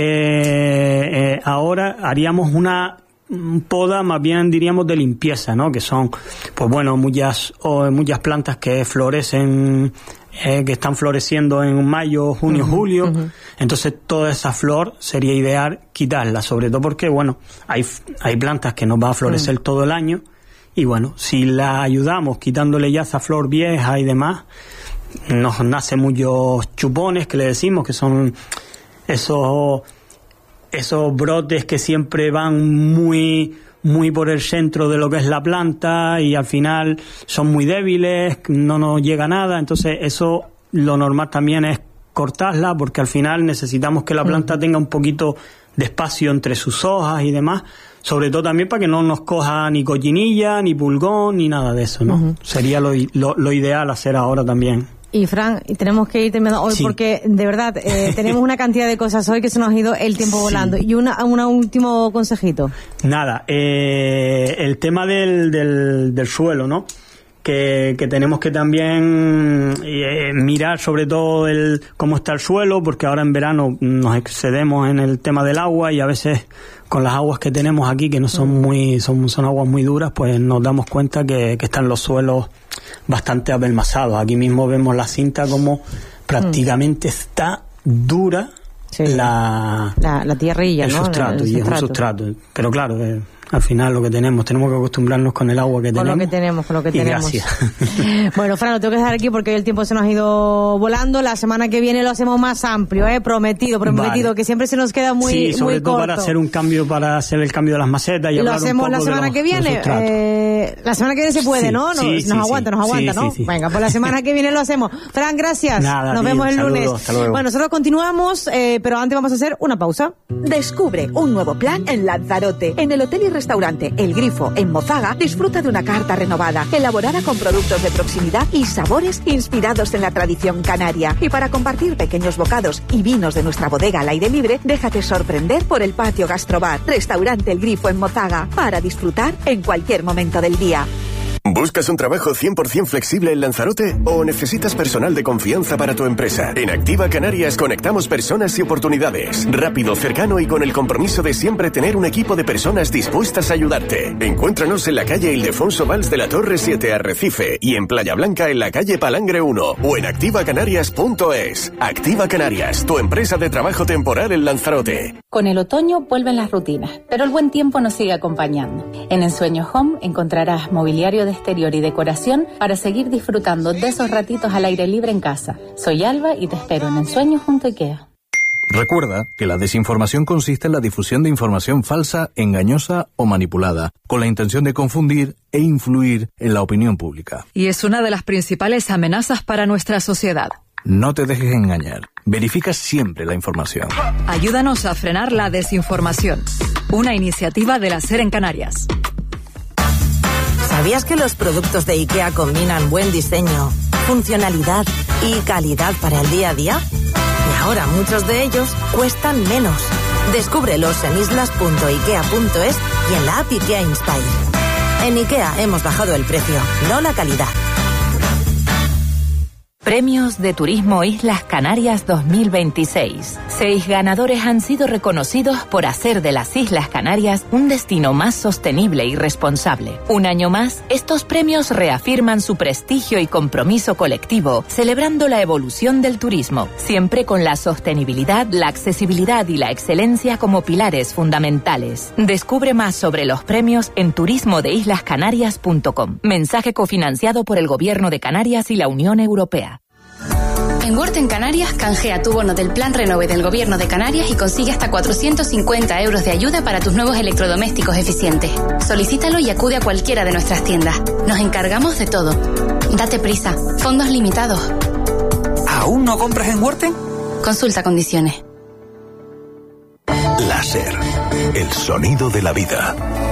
eh, eh, ahora haríamos una mm, poda más bien diríamos de limpieza, ¿no? Que son, pues bueno, muchas o, muchas plantas que florecen, eh, que están floreciendo en mayo, junio, Ujú, julio. ujú. Entonces toda esa flor sería ideal quitarla, sobre todo porque, bueno, hay, hay plantas que nos van a florecer Mm. todo el año y, bueno, si la ayudamos quitándole ya esa flor vieja y demás, nos nacen muchos chupones que le decimos, que son esos esos brotes que siempre van muy muy por el centro de lo que es la planta y al final son muy débiles, no nos llega nada. Entonces eso, lo normal también es cortarla, porque al final necesitamos que la planta tenga un poquito de espacio entre sus hojas y demás, sobre todo también para que no nos coja ni cochinilla, ni pulgón, ni nada de eso, ¿no? Ujú. Sería lo, lo, lo ideal hacer ahora también. Y Fran, y tenemos que ir terminando hoy Sí. porque de verdad eh, tenemos una cantidad de cosas hoy que se nos ha ido el tiempo Sí. volando. Y una, una último consejito. Nada, eh, el tema del, del, del suelo, ¿no? Que, que tenemos que también eh, mirar sobre todo el cómo está el suelo, porque ahora en verano nos excedemos en el tema del agua y a veces con las aguas que tenemos aquí, que no son muy son, son aguas muy duras, pues nos damos cuenta que, que están los suelos bastante apelmazados. Aquí mismo vemos la cinta como prácticamente está dura la, La, la tierrilla, el ¿no? sustrato, El y es un sustrato. Pero claro, eh, al final lo que tenemos, tenemos que acostumbrarnos con el agua que Con tenemos. lo que tenemos, con lo que y tenemos. gracias. Bueno, Fran, lo tengo que dejar aquí porque el tiempo se nos ha ido volando. La semana que viene lo hacemos más amplio, ¿eh? Prometido, prometido, Vale. que siempre se nos queda muy, sí, sobre muy todo corto. para hacer un cambio, para hacer el cambio de las macetas y Y lo hablar un hacemos poco la de semana los- que de los viene. sustratos. Eh, la semana que viene se puede, Sí, ¿no? Nos, sí, nos sí, aguanta, sí. nos aguanta, Sí, ¿no? sí, sí. Venga, pues la semana que viene lo hacemos. Fran, gracias. Nada, nos tío, vemos el saludos, lunes. hasta luego. Bueno, nosotros continuamos, eh, pero antes vamos a hacer una pausa. Descubre un nuevo plan en Lanzarote. En el hotel y restaurante El Grifo, en Mozaga, disfruta de una carta renovada, elaborada con productos de proximidad y sabores inspirados en la tradición canaria. Y para compartir pequeños bocados y vinos de nuestra bodega al aire libre, déjate sorprender por el patio Gastrobar. Restaurante El Grifo en Mozaga, para disfrutar en cualquier momento del día. ¿Buscas un trabajo cien por ciento flexible en Lanzarote o necesitas personal de confianza para tu empresa? En Activa Canarias conectamos personas y oportunidades. Rápido, cercano y con el compromiso de siempre tener un equipo de personas dispuestas a ayudarte. Encuéntranos en la calle Ildefonso Valls de la Torre siete, Arrecife, y en Playa Blanca en la calle Palangre uno o en activa canarias punto es. Activa Canarias, tu empresa de trabajo temporal en Lanzarote. Con el otoño vuelven las rutinas, pero el buen tiempo nos sigue acompañando. En Ensueño Home encontrarás mobiliario de exterior y decoración para seguir disfrutando de esos ratitos al aire libre en casa. Soy Alba y te espero en Ensueño junto a IKEA. Recuerda que la desinformación consiste en la difusión de información falsa, engañosa o manipulada, con la intención de confundir e influir en la opinión pública. Y es una de las principales amenazas para nuestra sociedad. No te dejes engañar. Verifica siempre la información. Ayúdanos a frenar la desinformación. Una iniciativa de la SER en Canarias. ¿Sabías que los productos de IKEA combinan buen diseño, funcionalidad y calidad para el día a día? Y ahora muchos de ellos cuestan menos. Descúbrelos en islas punto ikea punto es y en la app IKEA Inspire. En IKEA hemos bajado el precio, no la calidad. Premios de Turismo Islas Canarias dos mil veintiséis. Seis ganadores han sido reconocidos por hacer de las Islas Canarias un destino más sostenible y responsable. Un año más, estos premios reafirman su prestigio y compromiso colectivo, celebrando la evolución del turismo, siempre con la sostenibilidad, la accesibilidad y la excelencia como pilares fundamentales. Descubre más sobre los premios en turismo de islas canarias punto com. Mensaje cofinanciado por el Gobierno de Canarias y la Unión Europea. En Word en Canarias, canjea tu bono del Plan Renove del Gobierno de Canarias y consigue hasta cuatrocientos cincuenta euros de ayuda para tus nuevos electrodomésticos eficientes. Solicítalo y acude a cualquiera de nuestras tiendas. Nos encargamos de todo. Date prisa. Fondos limitados. ¿Aún no compras en Worten? Consulta condiciones. La SER, el sonido de la vida.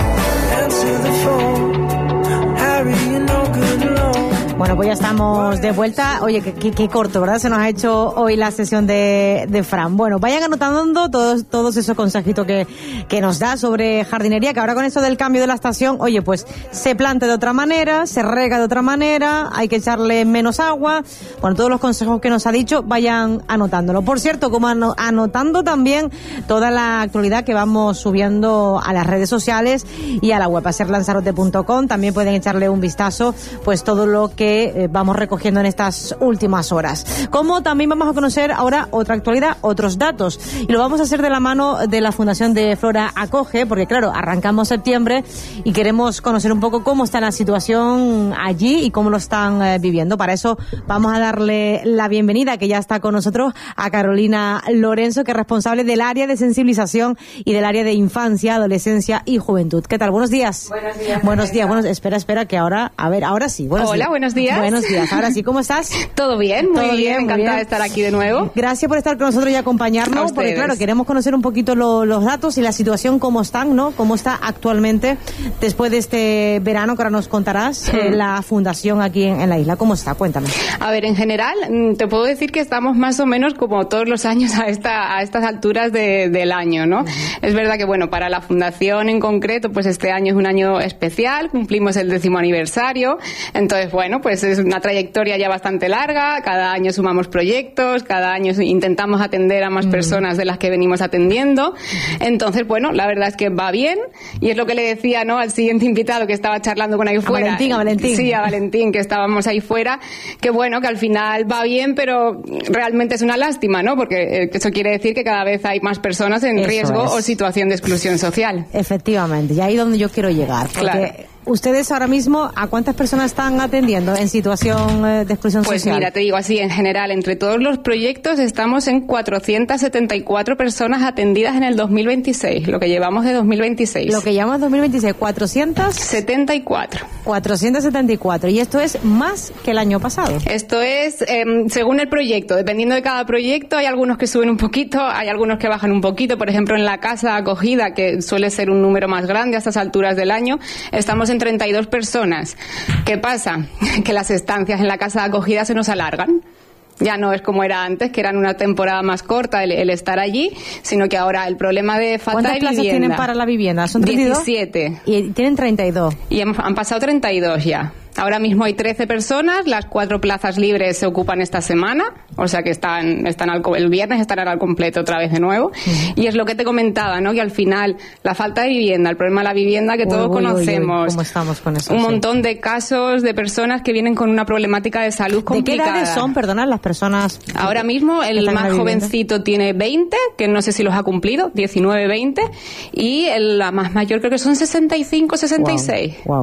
Bueno, pues ya estamos de vuelta. Oye, qué, qué, qué corto, ¿verdad? Se nos ha hecho hoy la sesión de, de Fran. Bueno, vayan anotando todos, todos esos consejitos que, que nos da sobre jardinería, que ahora con eso del cambio de la estación, oye, pues se planta de otra manera, se rega de otra manera, hay que echarle menos agua. Bueno, todos los consejos que nos ha dicho, vayan anotándolo. Por cierto, como ano, anotando también toda la actualidad que vamos subiendo a las redes sociales y a la web, a ser lanzarote punto com. También pueden echarle un vistazo, pues todo lo que que vamos recogiendo en estas últimas horas. Como también vamos a conocer ahora otra actualidad, otros datos, y lo vamos a hacer de la mano de la Fundación de Flora Acoge, porque claro, arrancamos septiembre y queremos conocer un poco cómo está la situación allí y cómo lo están eh, viviendo. Para eso vamos a darle la bienvenida, que ya está con nosotros, a Carolina Lorenzo, que es responsable del área de sensibilización y del área de infancia, adolescencia y juventud. ¿Qué tal? Buenos días. Buenos días. Buenos días. Bueno, espera, espera, que ahora, a ver, ahora sí. Buenos Hola, días. buenos días. Buenos días. Ahora sí, ¿cómo estás? Todo bien, muy Todo bien, bien, encantada muy bien. de estar aquí de nuevo. Gracias por estar con nosotros y acompañarnos, A porque ustedes. claro, queremos conocer un poquito lo- los datos y la situación, cómo están, ¿no? Cómo está actualmente después de este verano que ahora nos contarás, eh, la fundación aquí en, en la isla. ¿Cómo está? Cuéntame. A ver, en general, mm, te puedo decir que estamos más o menos como todos los años a esta a estas alturas de- del año, ¿no? Es verdad que, bueno, para la fundación en concreto, pues este año es un año especial, cumplimos el décimo aniversario, entonces, bueno, pues es una trayectoria ya bastante larga, cada año sumamos proyectos, cada año intentamos atender a más personas de las que venimos atendiendo, entonces, bueno, la verdad es que va bien, y es lo que le decía, ¿no?, al siguiente invitado que estaba charlando con ahí fuera. Valentín, a Valentín. Sí, a Valentín, que estábamos ahí fuera, que bueno, que al final va bien, pero realmente es una lástima, ¿no?, porque eh, eso quiere decir que cada vez hay más personas en Eso riesgo es. o situación de exclusión social. Efectivamente, y ahí donde yo quiero llegar. Porque Claro. ustedes ahora mismo, ¿a cuántas personas están atendiendo en situación eh, de exclusión Pues social? mira, te digo así, en general, entre todos los proyectos estamos en cuatrocientas setenta y cuatro personas atendidas en el dos mil veintiséis, lo que llevamos de dos mil veintiséis. Lo que llamamos dos mil veintiséis, cuatrocientos setenta y cuatro. cuatrocientos setenta y cuatro. Y esto es más que el año pasado. Esto es em, según el proyecto, dependiendo de cada proyecto, hay algunos que suben un poquito, hay algunos que bajan un poquito. Por ejemplo, en la casa de acogida, que suele ser un número más grande a estas alturas del año, estamos en treinta y dos personas. ¿Qué pasa? Que las estancias en la casa de acogida se nos alargan. Ya no es como era antes, que eran una temporada más corta el, el estar allí, sino que ahora el problema de falta ¿Cuántas de plazas vivienda. tienen para la vivienda? ¿Son treinta y dos? diecisiete. Y tienen treinta y dos. Y han, han pasado treinta y dos ya. Ahora mismo hay trece personas, las cuatro plazas libres se ocupan esta semana, o sea que están, están al, co- el viernes estarán al completo otra vez de nuevo. Y es lo que te comentaba, ¿no?, que al final la falta de vivienda, el problema de la vivienda que Uy, todos uy, uy, uy, conocemos, ¿cómo estamos con eso? un Sí. montón de casos de personas que vienen con una problemática de salud ¿De qué complicada. edades son, perdona, las personas? Ahora mismo que el están en más la vivienda? jovencito tiene veinte, que no sé si los ha cumplido, diecinueve, veinte, y el, la más mayor creo que son sesenta y cinco, sesenta y seis. Wow.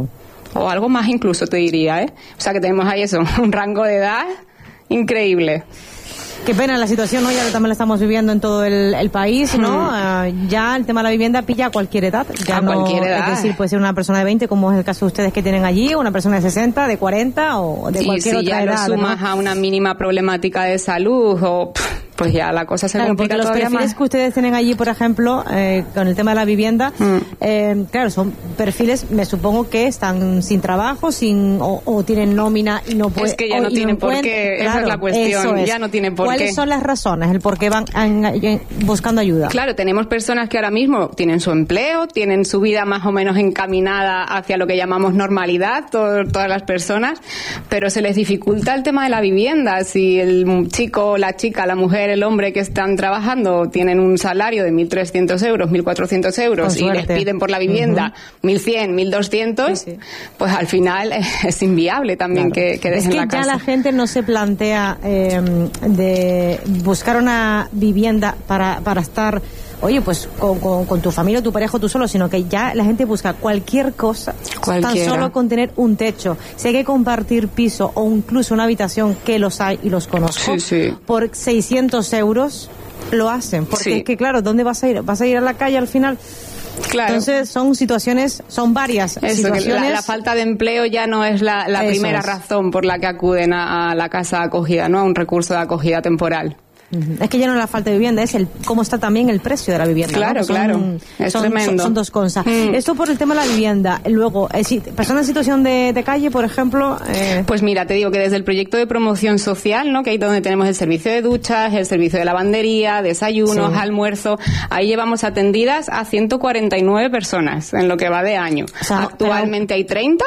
o algo más incluso te diría, ¿eh? O sea que tenemos ahí eso, un rango de edad increíble. Qué pena la situación, ¿no? Ya también la estamos viviendo en todo el, el país, ¿no? Mm. Uh, ya el tema de la vivienda pilla a cualquier edad. Ya a no, cualquier edad. Es decir, puede ser una persona de veinte, como es el caso de ustedes que tienen allí, o una persona de sesenta, de cuarenta o de cualquier y si otra ya edad. lo sumas, ¿no?, a una mínima problemática de salud, o pues ya la cosa se claro, complica porque todavía los perfiles más. que ustedes tienen allí, por ejemplo, eh, con el tema de la vivienda, mm. eh, claro, son perfiles, me supongo que están sin trabajo, sin o, o tienen nómina y no pueden. Es que ya no tienen por qué, claro, esa es la cuestión, es. ya no tienen por ¿Cuáles qué. son las razones, el por qué van en, en, buscando ayuda? Claro, tenemos personas que ahora mismo tienen su empleo, tienen su vida más o menos encaminada hacia lo que llamamos normalidad, todo, todas las personas, pero se les dificulta el tema de la vivienda. Si el chico, la chica, la mujer, el hombre que están trabajando tienen un salario de mil trescientos euros, mil cuatrocientos euros y les piden por la vivienda uh-huh. mil cien, mil doscientos, sí, sí. pues al final es inviable también claro. que, que dejen es que la casa. Ya la gente no se plantea eh, de buscar una vivienda para, para estar, oye, pues con, con, con tu familia, tu pareja, tú solo, sino que ya la gente busca cualquier cosa, Cualquiera. tan solo con tener un techo. Si hay que compartir piso o incluso una habitación, que los hay y los conozco, sí, sí. por seiscientos euros lo hacen. Porque sí. es que, claro, ¿dónde vas a ir? ¿Vas a ir a la calle al final? Claro. Entonces son situaciones, son varias Eso, situaciones. La, la falta de empleo ya no es la, la primera es. razón por la que acuden a, a la casa de acogida, ¿no? A un recurso de acogida temporal. Es que ya no es la falta de vivienda, es el cómo está también el precio de la vivienda. Claro, ¿no? son, claro. Es son, tremendo. Son, son dos cosas. Mm. Esto por el tema de la vivienda. Luego, eh, si, personas en situación de, de calle, por ejemplo. Eh... Pues mira, te digo que desde el proyecto de promoción social, ¿no? Que ahí donde tenemos el servicio de duchas, el servicio de lavandería, desayunos, sí. almuerzo, ahí llevamos atendidas a ciento cuarenta y nueve personas en lo que va de año. O sea, actualmente pero... hay treinta.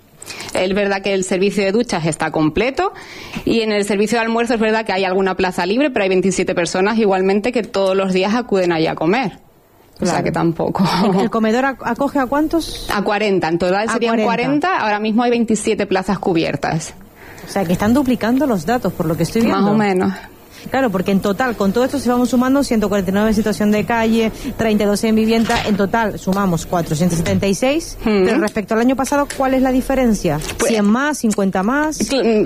Es verdad que el servicio de duchas está completo y en el servicio de almuerzo es verdad que hay alguna plaza libre, pero hay veintisiete personas igualmente que todos los días acuden allí a comer. Claro. O sea que tampoco. ¿El comedor acoge a cuántos? A cuarenta. En total serían cuarenta. Ahora mismo hay veintisiete plazas cubiertas. O sea que están duplicando los datos por lo que estoy viendo. Más o menos. Claro, porque en total, con todo esto se vamos sumando ciento cuarenta y nueve en situación de calle, treinta y dos en vivienda, en total sumamos cuatrocientos setenta y seis, mm. pero respecto al año pasado, ¿cuál es la diferencia? Pues, ¿cien más, cincuenta más?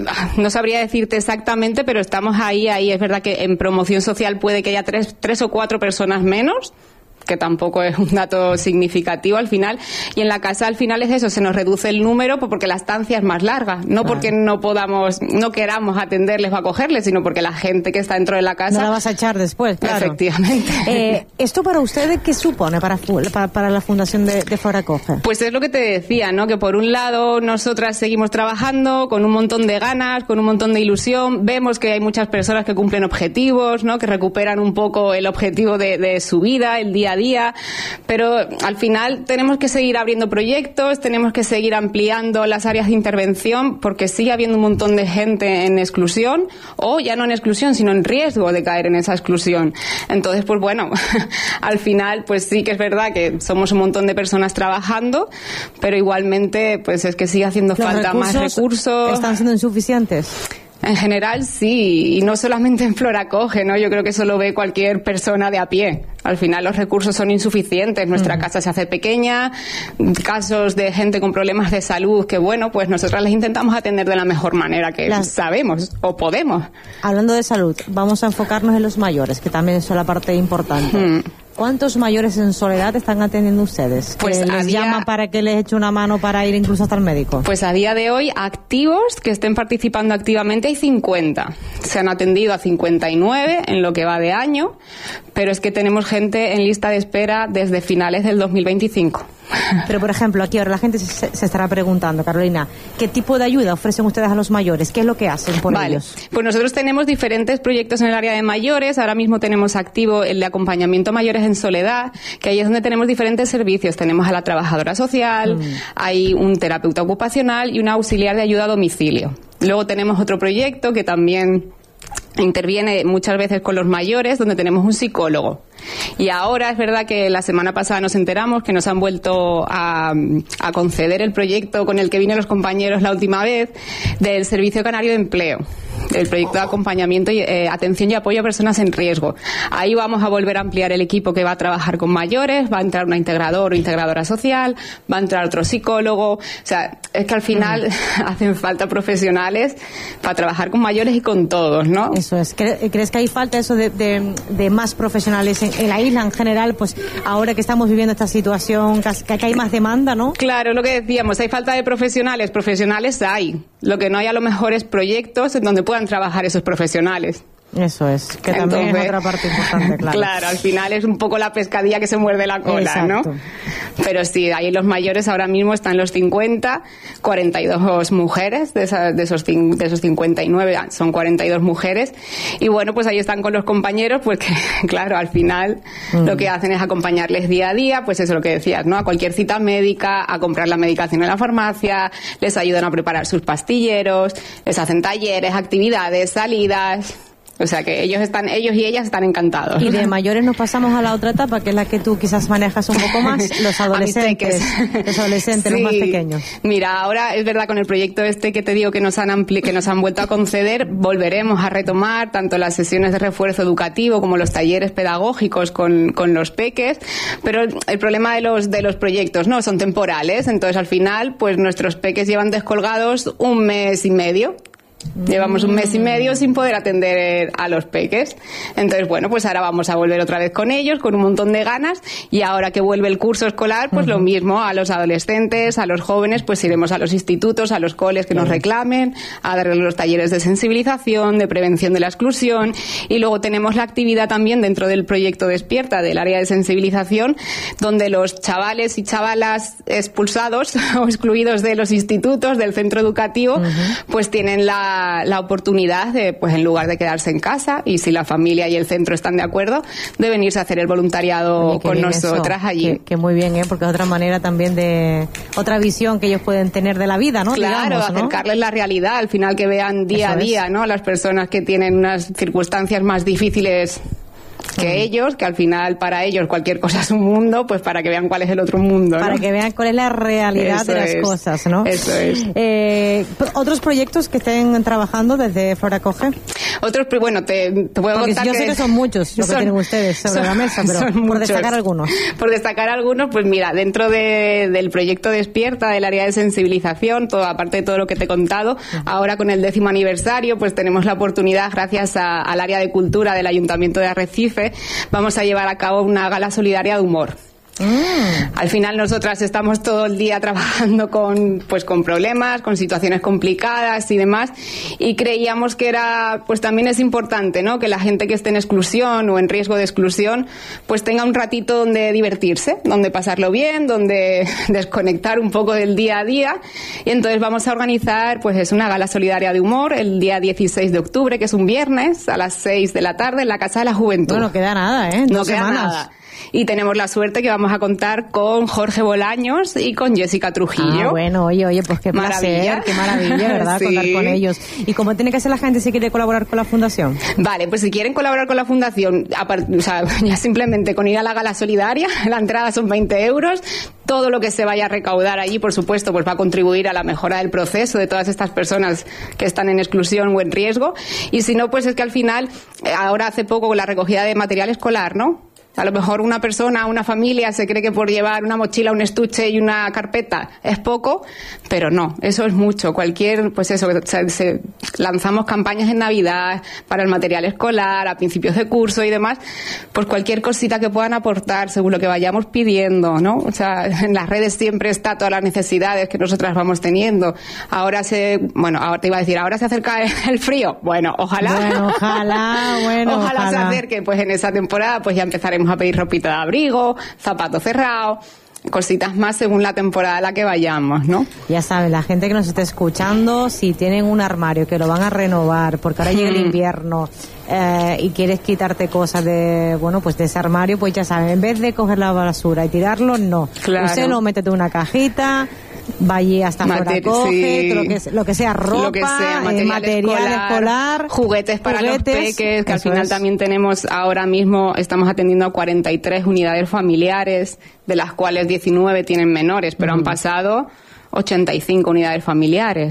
No sabría decirte exactamente, pero estamos ahí, ahí. Es verdad que en promoción social puede que haya tres, tres o cuatro personas menos, que tampoco es un dato significativo al final, y en la casa al final es eso, se nos reduce el número porque la estancia es más larga, no claro. porque no podamos, no queramos atenderles o acogerles, sino porque la gente que está dentro de la casa... No la vas a echar después, claro. Efectivamente. Eh, ¿Esto para ustedes qué supone para, para, para la Fundación de, de Flor Acoge? Pues es lo que te decía, ¿no? Que por un lado nosotras seguimos trabajando con un montón de ganas, con un montón de ilusión, vemos que hay muchas personas que cumplen objetivos, ¿no? Que recuperan un poco el objetivo de, de su vida, el día a día, pero al final tenemos que seguir abriendo proyectos, tenemos que seguir ampliando las áreas de intervención porque sigue habiendo un montón de gente en exclusión o ya no en exclusión sino en riesgo de caer en esa exclusión. Entonces pues bueno, al final pues sí que es verdad que somos un montón de personas trabajando, pero igualmente pues es que sigue haciendo falta más recursos. ¿Están siendo insuficientes? En general sí, y no solamente en Flor Acoge, ¿no? Yo creo que eso lo ve cualquier persona de a pie. Al final los recursos son insuficientes, nuestra mm. casa se hace pequeña, casos de gente con problemas de salud que bueno, pues nosotras les intentamos atender de la mejor manera que Las... sabemos o podemos. Hablando de salud, vamos a enfocarnos en los mayores, que también es la parte importante. Mm. ¿Cuántos mayores en soledad están atendiendo ustedes? Pues ¿Que les día... llama para que les eche una mano para ir incluso hasta el médico? Pues a día de hoy, activos que estén participando activamente hay cincuenta. Se han atendido a cincuenta y nueve en lo que va de año, pero es que tenemos gente en lista de espera desde finales del dos mil veinticinco. Pero, por ejemplo, aquí ahora la gente se, se estará preguntando, Carolina, ¿qué tipo de ayuda ofrecen ustedes a los mayores? ¿Qué es lo que hacen por vale. ellos? Pues nosotros tenemos diferentes proyectos en el área de mayores. Ahora mismo tenemos activo el de acompañamiento a mayores en soledad, que ahí es donde tenemos diferentes servicios. Tenemos a la trabajadora social, mm. hay un terapeuta ocupacional y un auxiliar de ayuda a domicilio. Luego tenemos otro proyecto que también interviene muchas veces con los mayores, donde tenemos un psicólogo. Y ahora es verdad que la semana pasada nos enteramos que nos han vuelto a, a conceder el proyecto con el que vinieron los compañeros la última vez del Servicio Canario de Empleo. el proyecto de acompañamiento y eh, atención y apoyo a personas en riesgo. Ahí vamos a volver a ampliar el equipo que va a trabajar con mayores, va a entrar una integradora o integradora social, va a entrar otro psicólogo. O sea, es que al final mm. hacen falta profesionales para trabajar con mayores y con todos, ¿no? Eso es. ¿Crees que hay falta eso de, de, de más profesionales en, en la isla en general? Pues ahora que estamos viviendo esta situación, que, que hay más demanda, ¿no? Claro, lo que decíamos, hay falta de profesionales. Profesionales hay. Lo que no hay a lo mejor es proyectos en donde puedan trabajar esos profesionales. Eso es, que también Entonces, es otra parte importante, claro. Claro, al final es un poco la pescadilla que se muerde la cola, Exacto. ¿no? Pero sí, ahí los mayores ahora mismo están los cincuenta, cuarenta y dos mujeres, de, esa, de, esos, de esos cincuenta y nueve son cuarenta y dos mujeres, y bueno, pues ahí están con los compañeros, pues que, claro, al final mm. lo que hacen es acompañarles día a día, pues eso es lo que decías, ¿no? A cualquier cita médica, a comprar la medicación en la farmacia, les ayudan a preparar sus pastilleros, les hacen talleres, actividades, salidas... O sea que ellos están, ellos y ellas están encantados. Y de mayores nos pasamos a la otra etapa, que es la que tú quizás manejas un poco más, los adolescentes, los adolescentes, sí. los más pequeños. Mira, ahora es verdad con el proyecto este que te digo que nos han ampli- que nos han vuelto a conceder, volveremos a retomar tanto las sesiones de refuerzo educativo como los talleres pedagógicos con, con los peques, pero el problema de los de los proyectos, no, son temporales, entonces al final, pues nuestros peques llevan descolgados un mes y medio. Llevamos un mes y medio sin poder atender a los peques. Entonces, bueno, pues ahora vamos a volver otra vez con ellos, con un montón de ganas, y ahora que vuelve el curso escolar, pues uh-huh. lo mismo, a los adolescentes, a los jóvenes, pues iremos a los institutos, a los coles que uh-huh. nos reclamen, a darles los talleres de sensibilización, de prevención de la exclusión, y luego tenemos la actividad también dentro del proyecto Despierta, del área de sensibilización, donde los chavales y chavalas expulsados o excluidos de los institutos, del centro educativo, uh-huh. pues tienen la la oportunidad de, pues en lugar de quedarse en casa, y si la familia y el centro están de acuerdo, de venirse a hacer el voluntariado Oye, con nosotras eso. allí. Que, que muy bien, ¿eh? Porque es otra manera también de, otra visión que ellos pueden tener de la vida, ¿no? Claro, Digamos, ¿no? acercarles la realidad, al final que vean día eso a día, es. ¿no? Las personas que tienen unas circunstancias más difíciles que mm. ellos, que al final para ellos cualquier cosa es un mundo, pues para que vean cuál es el otro mundo, ¿no? Para que vean cuál es la realidad Eso de las es. cosas, ¿no? Eso es. Eh, ¿Otros proyectos que estén trabajando desde Flora Coge? Otros, bueno, te, te puedo Porque contar yo que... sé que son muchos los que tienen ustedes sobre son, la mesa, pero por muchos. destacar algunos. Por destacar algunos, pues mira, dentro de, del proyecto Despierta, del área de sensibilización, todo, aparte de todo lo que te he contado, uh-huh. ahora con el décimo aniversario, pues tenemos la oportunidad, gracias a, al área de cultura del Ayuntamiento de Arrecife, vamos a llevar a cabo una gala solidaria de humor. Mm. Al final nosotras estamos todo el día trabajando con pues con problemas, con situaciones complicadas y demás, y creíamos que era pues también es importante, ¿no? Que la gente que esté en exclusión o en riesgo de exclusión pues tenga un ratito donde divertirse, donde pasarlo bien, donde desconectar un poco del día a día, y entonces vamos a organizar pues es una gala solidaria de humor el día dieciséis de octubre, que es un viernes, a las seis de la tarde en la Casa de la Juventud. Bueno, no queda nada, ¿eh? No Dos queda semanas. nada. Y tenemos la suerte que vamos a contar con Jorge Bolaños y con Jessica Trujillo. Ah, bueno, oye, oye, pues qué maravilla. placer, qué maravilla, ¿verdad? Sí. Contar con ellos. ¿Y cómo tiene que hacer la gente si quiere colaborar con la Fundación? Vale, pues si quieren colaborar con la Fundación, apart- o sea, ya simplemente con ir a la gala solidaria, la entrada son veinte euros, todo lo que se vaya a recaudar allí, por supuesto, pues va a contribuir a la mejora del proceso de todas estas personas que están en exclusión o en riesgo, y si no, pues es que al final, ahora hace poco con la recogida de material escolar, ¿no? A lo mejor una persona, una familia se cree que por llevar una mochila, un estuche y una carpeta es poco, pero no, eso es mucho. Cualquier, pues eso, se, se, lanzamos campañas en Navidad para el material escolar, a principios de curso y demás, pues cualquier cosita que puedan aportar según lo que vayamos pidiendo, ¿no? O sea, en las redes siempre está todas las necesidades que nosotras vamos teniendo. Ahora se, bueno, ahora te iba a decir, ahora se acerca el frío. Bueno, ojalá. Bueno, ojalá, bueno, ojalá, ojalá se acerque, pues en esa temporada, pues ya empezaremos a pedir ropita de abrigo, zapatos cerrados, cositas más según la temporada a la que vayamos, ¿no? Ya saben, la gente que nos esté escuchando, si tienen un armario que lo van a renovar, porque ahora llega el invierno eh, y quieres quitarte cosas de, bueno, pues de ese armario, pues ya saben, en vez de coger la basura y tirarlo, no. Claro. Usted lo mete en una cajita, vaya hasta Mater- fuera, coge, sí. lo, que, lo que sea, ropa, lo que sea, eh, material, material escolar, escolar, juguetes para juguetes, los peques, que al eso final es. también tenemos, ahora mismo estamos atendiendo a cuarenta y tres unidades familiares, de las cuales diecinueve tienen menores, pero mm. han pasado ochenta y cinco unidades familiares.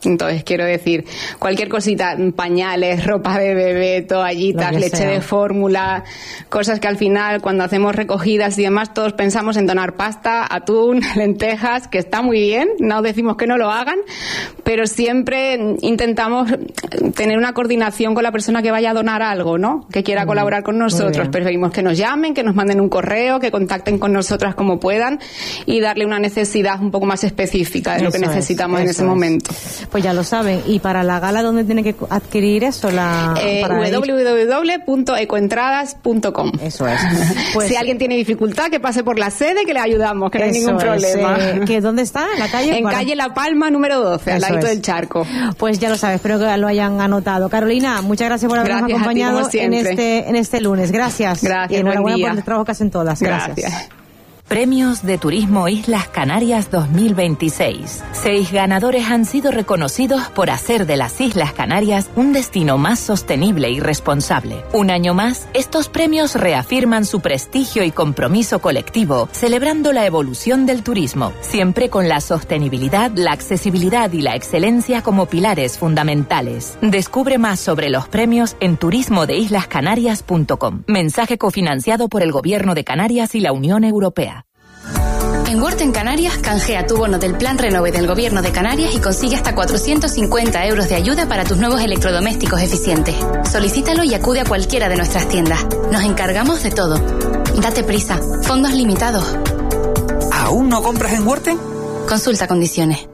Entonces, quiero decir, cualquier cosita, pañales, ropa de bebé, toallitas, leche sea. de fórmula, cosas que al final, cuando hacemos recogidas y demás, todos pensamos en donar pasta, atún, lentejas, que está muy bien, no decimos que no lo hagan, pero siempre intentamos tener una coordinación con la persona que vaya a donar algo, ¿no? Que quiera mm, colaborar con nosotros. Preferimos que nos llamen, que nos manden un correo, que contacten con nosotras como puedan y darle una necesidad un poco más específica de eso lo que necesitamos es, en ese es. momento. Pues ya lo saben. ¿Y para la gala dónde tiene que adquirir eso? La, eh, doble u doble u doble u punto ecoentradas punto com. Eso es. Pues, si alguien tiene dificultad, que pase por la sede, que le ayudamos, que no hay ningún es, problema. Eh, ¿que ¿Dónde está? ¿En la calle? En para... calle La Palma, número doce, eso al ladito es. del charco. Pues ya lo sabes, espero que lo hayan anotado. Carolina, muchas gracias por habernos gracias acompañado ti, en este en este lunes. Gracias. Gracias. Y enhorabuena por el trabajo que hacen todas. Gracias. Gracias. Premios de Turismo Islas Canarias dos mil veintiséis. Seis ganadores han sido reconocidos por hacer de las Islas Canarias un destino más sostenible y responsable. Un año más, estos premios reafirman su prestigio y compromiso colectivo, celebrando la evolución del turismo, siempre con la sostenibilidad, la accesibilidad y la excelencia como pilares fundamentales. Descubre más sobre los premios en turismo de islas canarias punto com. Mensaje cofinanciado por el Gobierno de Canarias y la Unión Europea. En Word en Canarias, canjea tu bono del Plan Renove del Gobierno de Canarias y consigue hasta cuatrocientos cincuenta euros de ayuda para tus nuevos electrodomésticos eficientes. Solicítalo y acude a cualquiera de nuestras tiendas. Nos encargamos de todo. Date prisa. Fondos limitados. ¿Aún no compras en Worten? Consulta condiciones.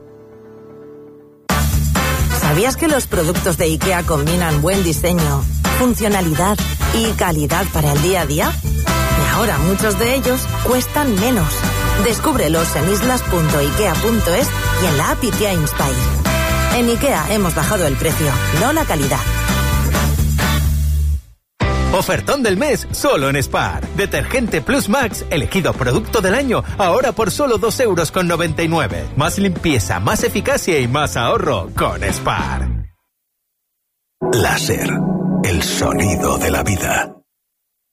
¿Sabías que los productos de IKEA combinan buen diseño, funcionalidad y calidad para el día a día? Y ahora muchos de ellos cuestan menos. Descúbrelos en islas punto ikea punto es y en la app IKEA Inspire. En IKEA hemos bajado el precio, no la calidad. Ofertón del mes, solo en Spar. Detergente Plus Max, elegido producto del año, ahora por solo dos euros con noventa y nueve. Más limpieza, más eficacia y más ahorro con Spar. Láser, el sonido de la vida.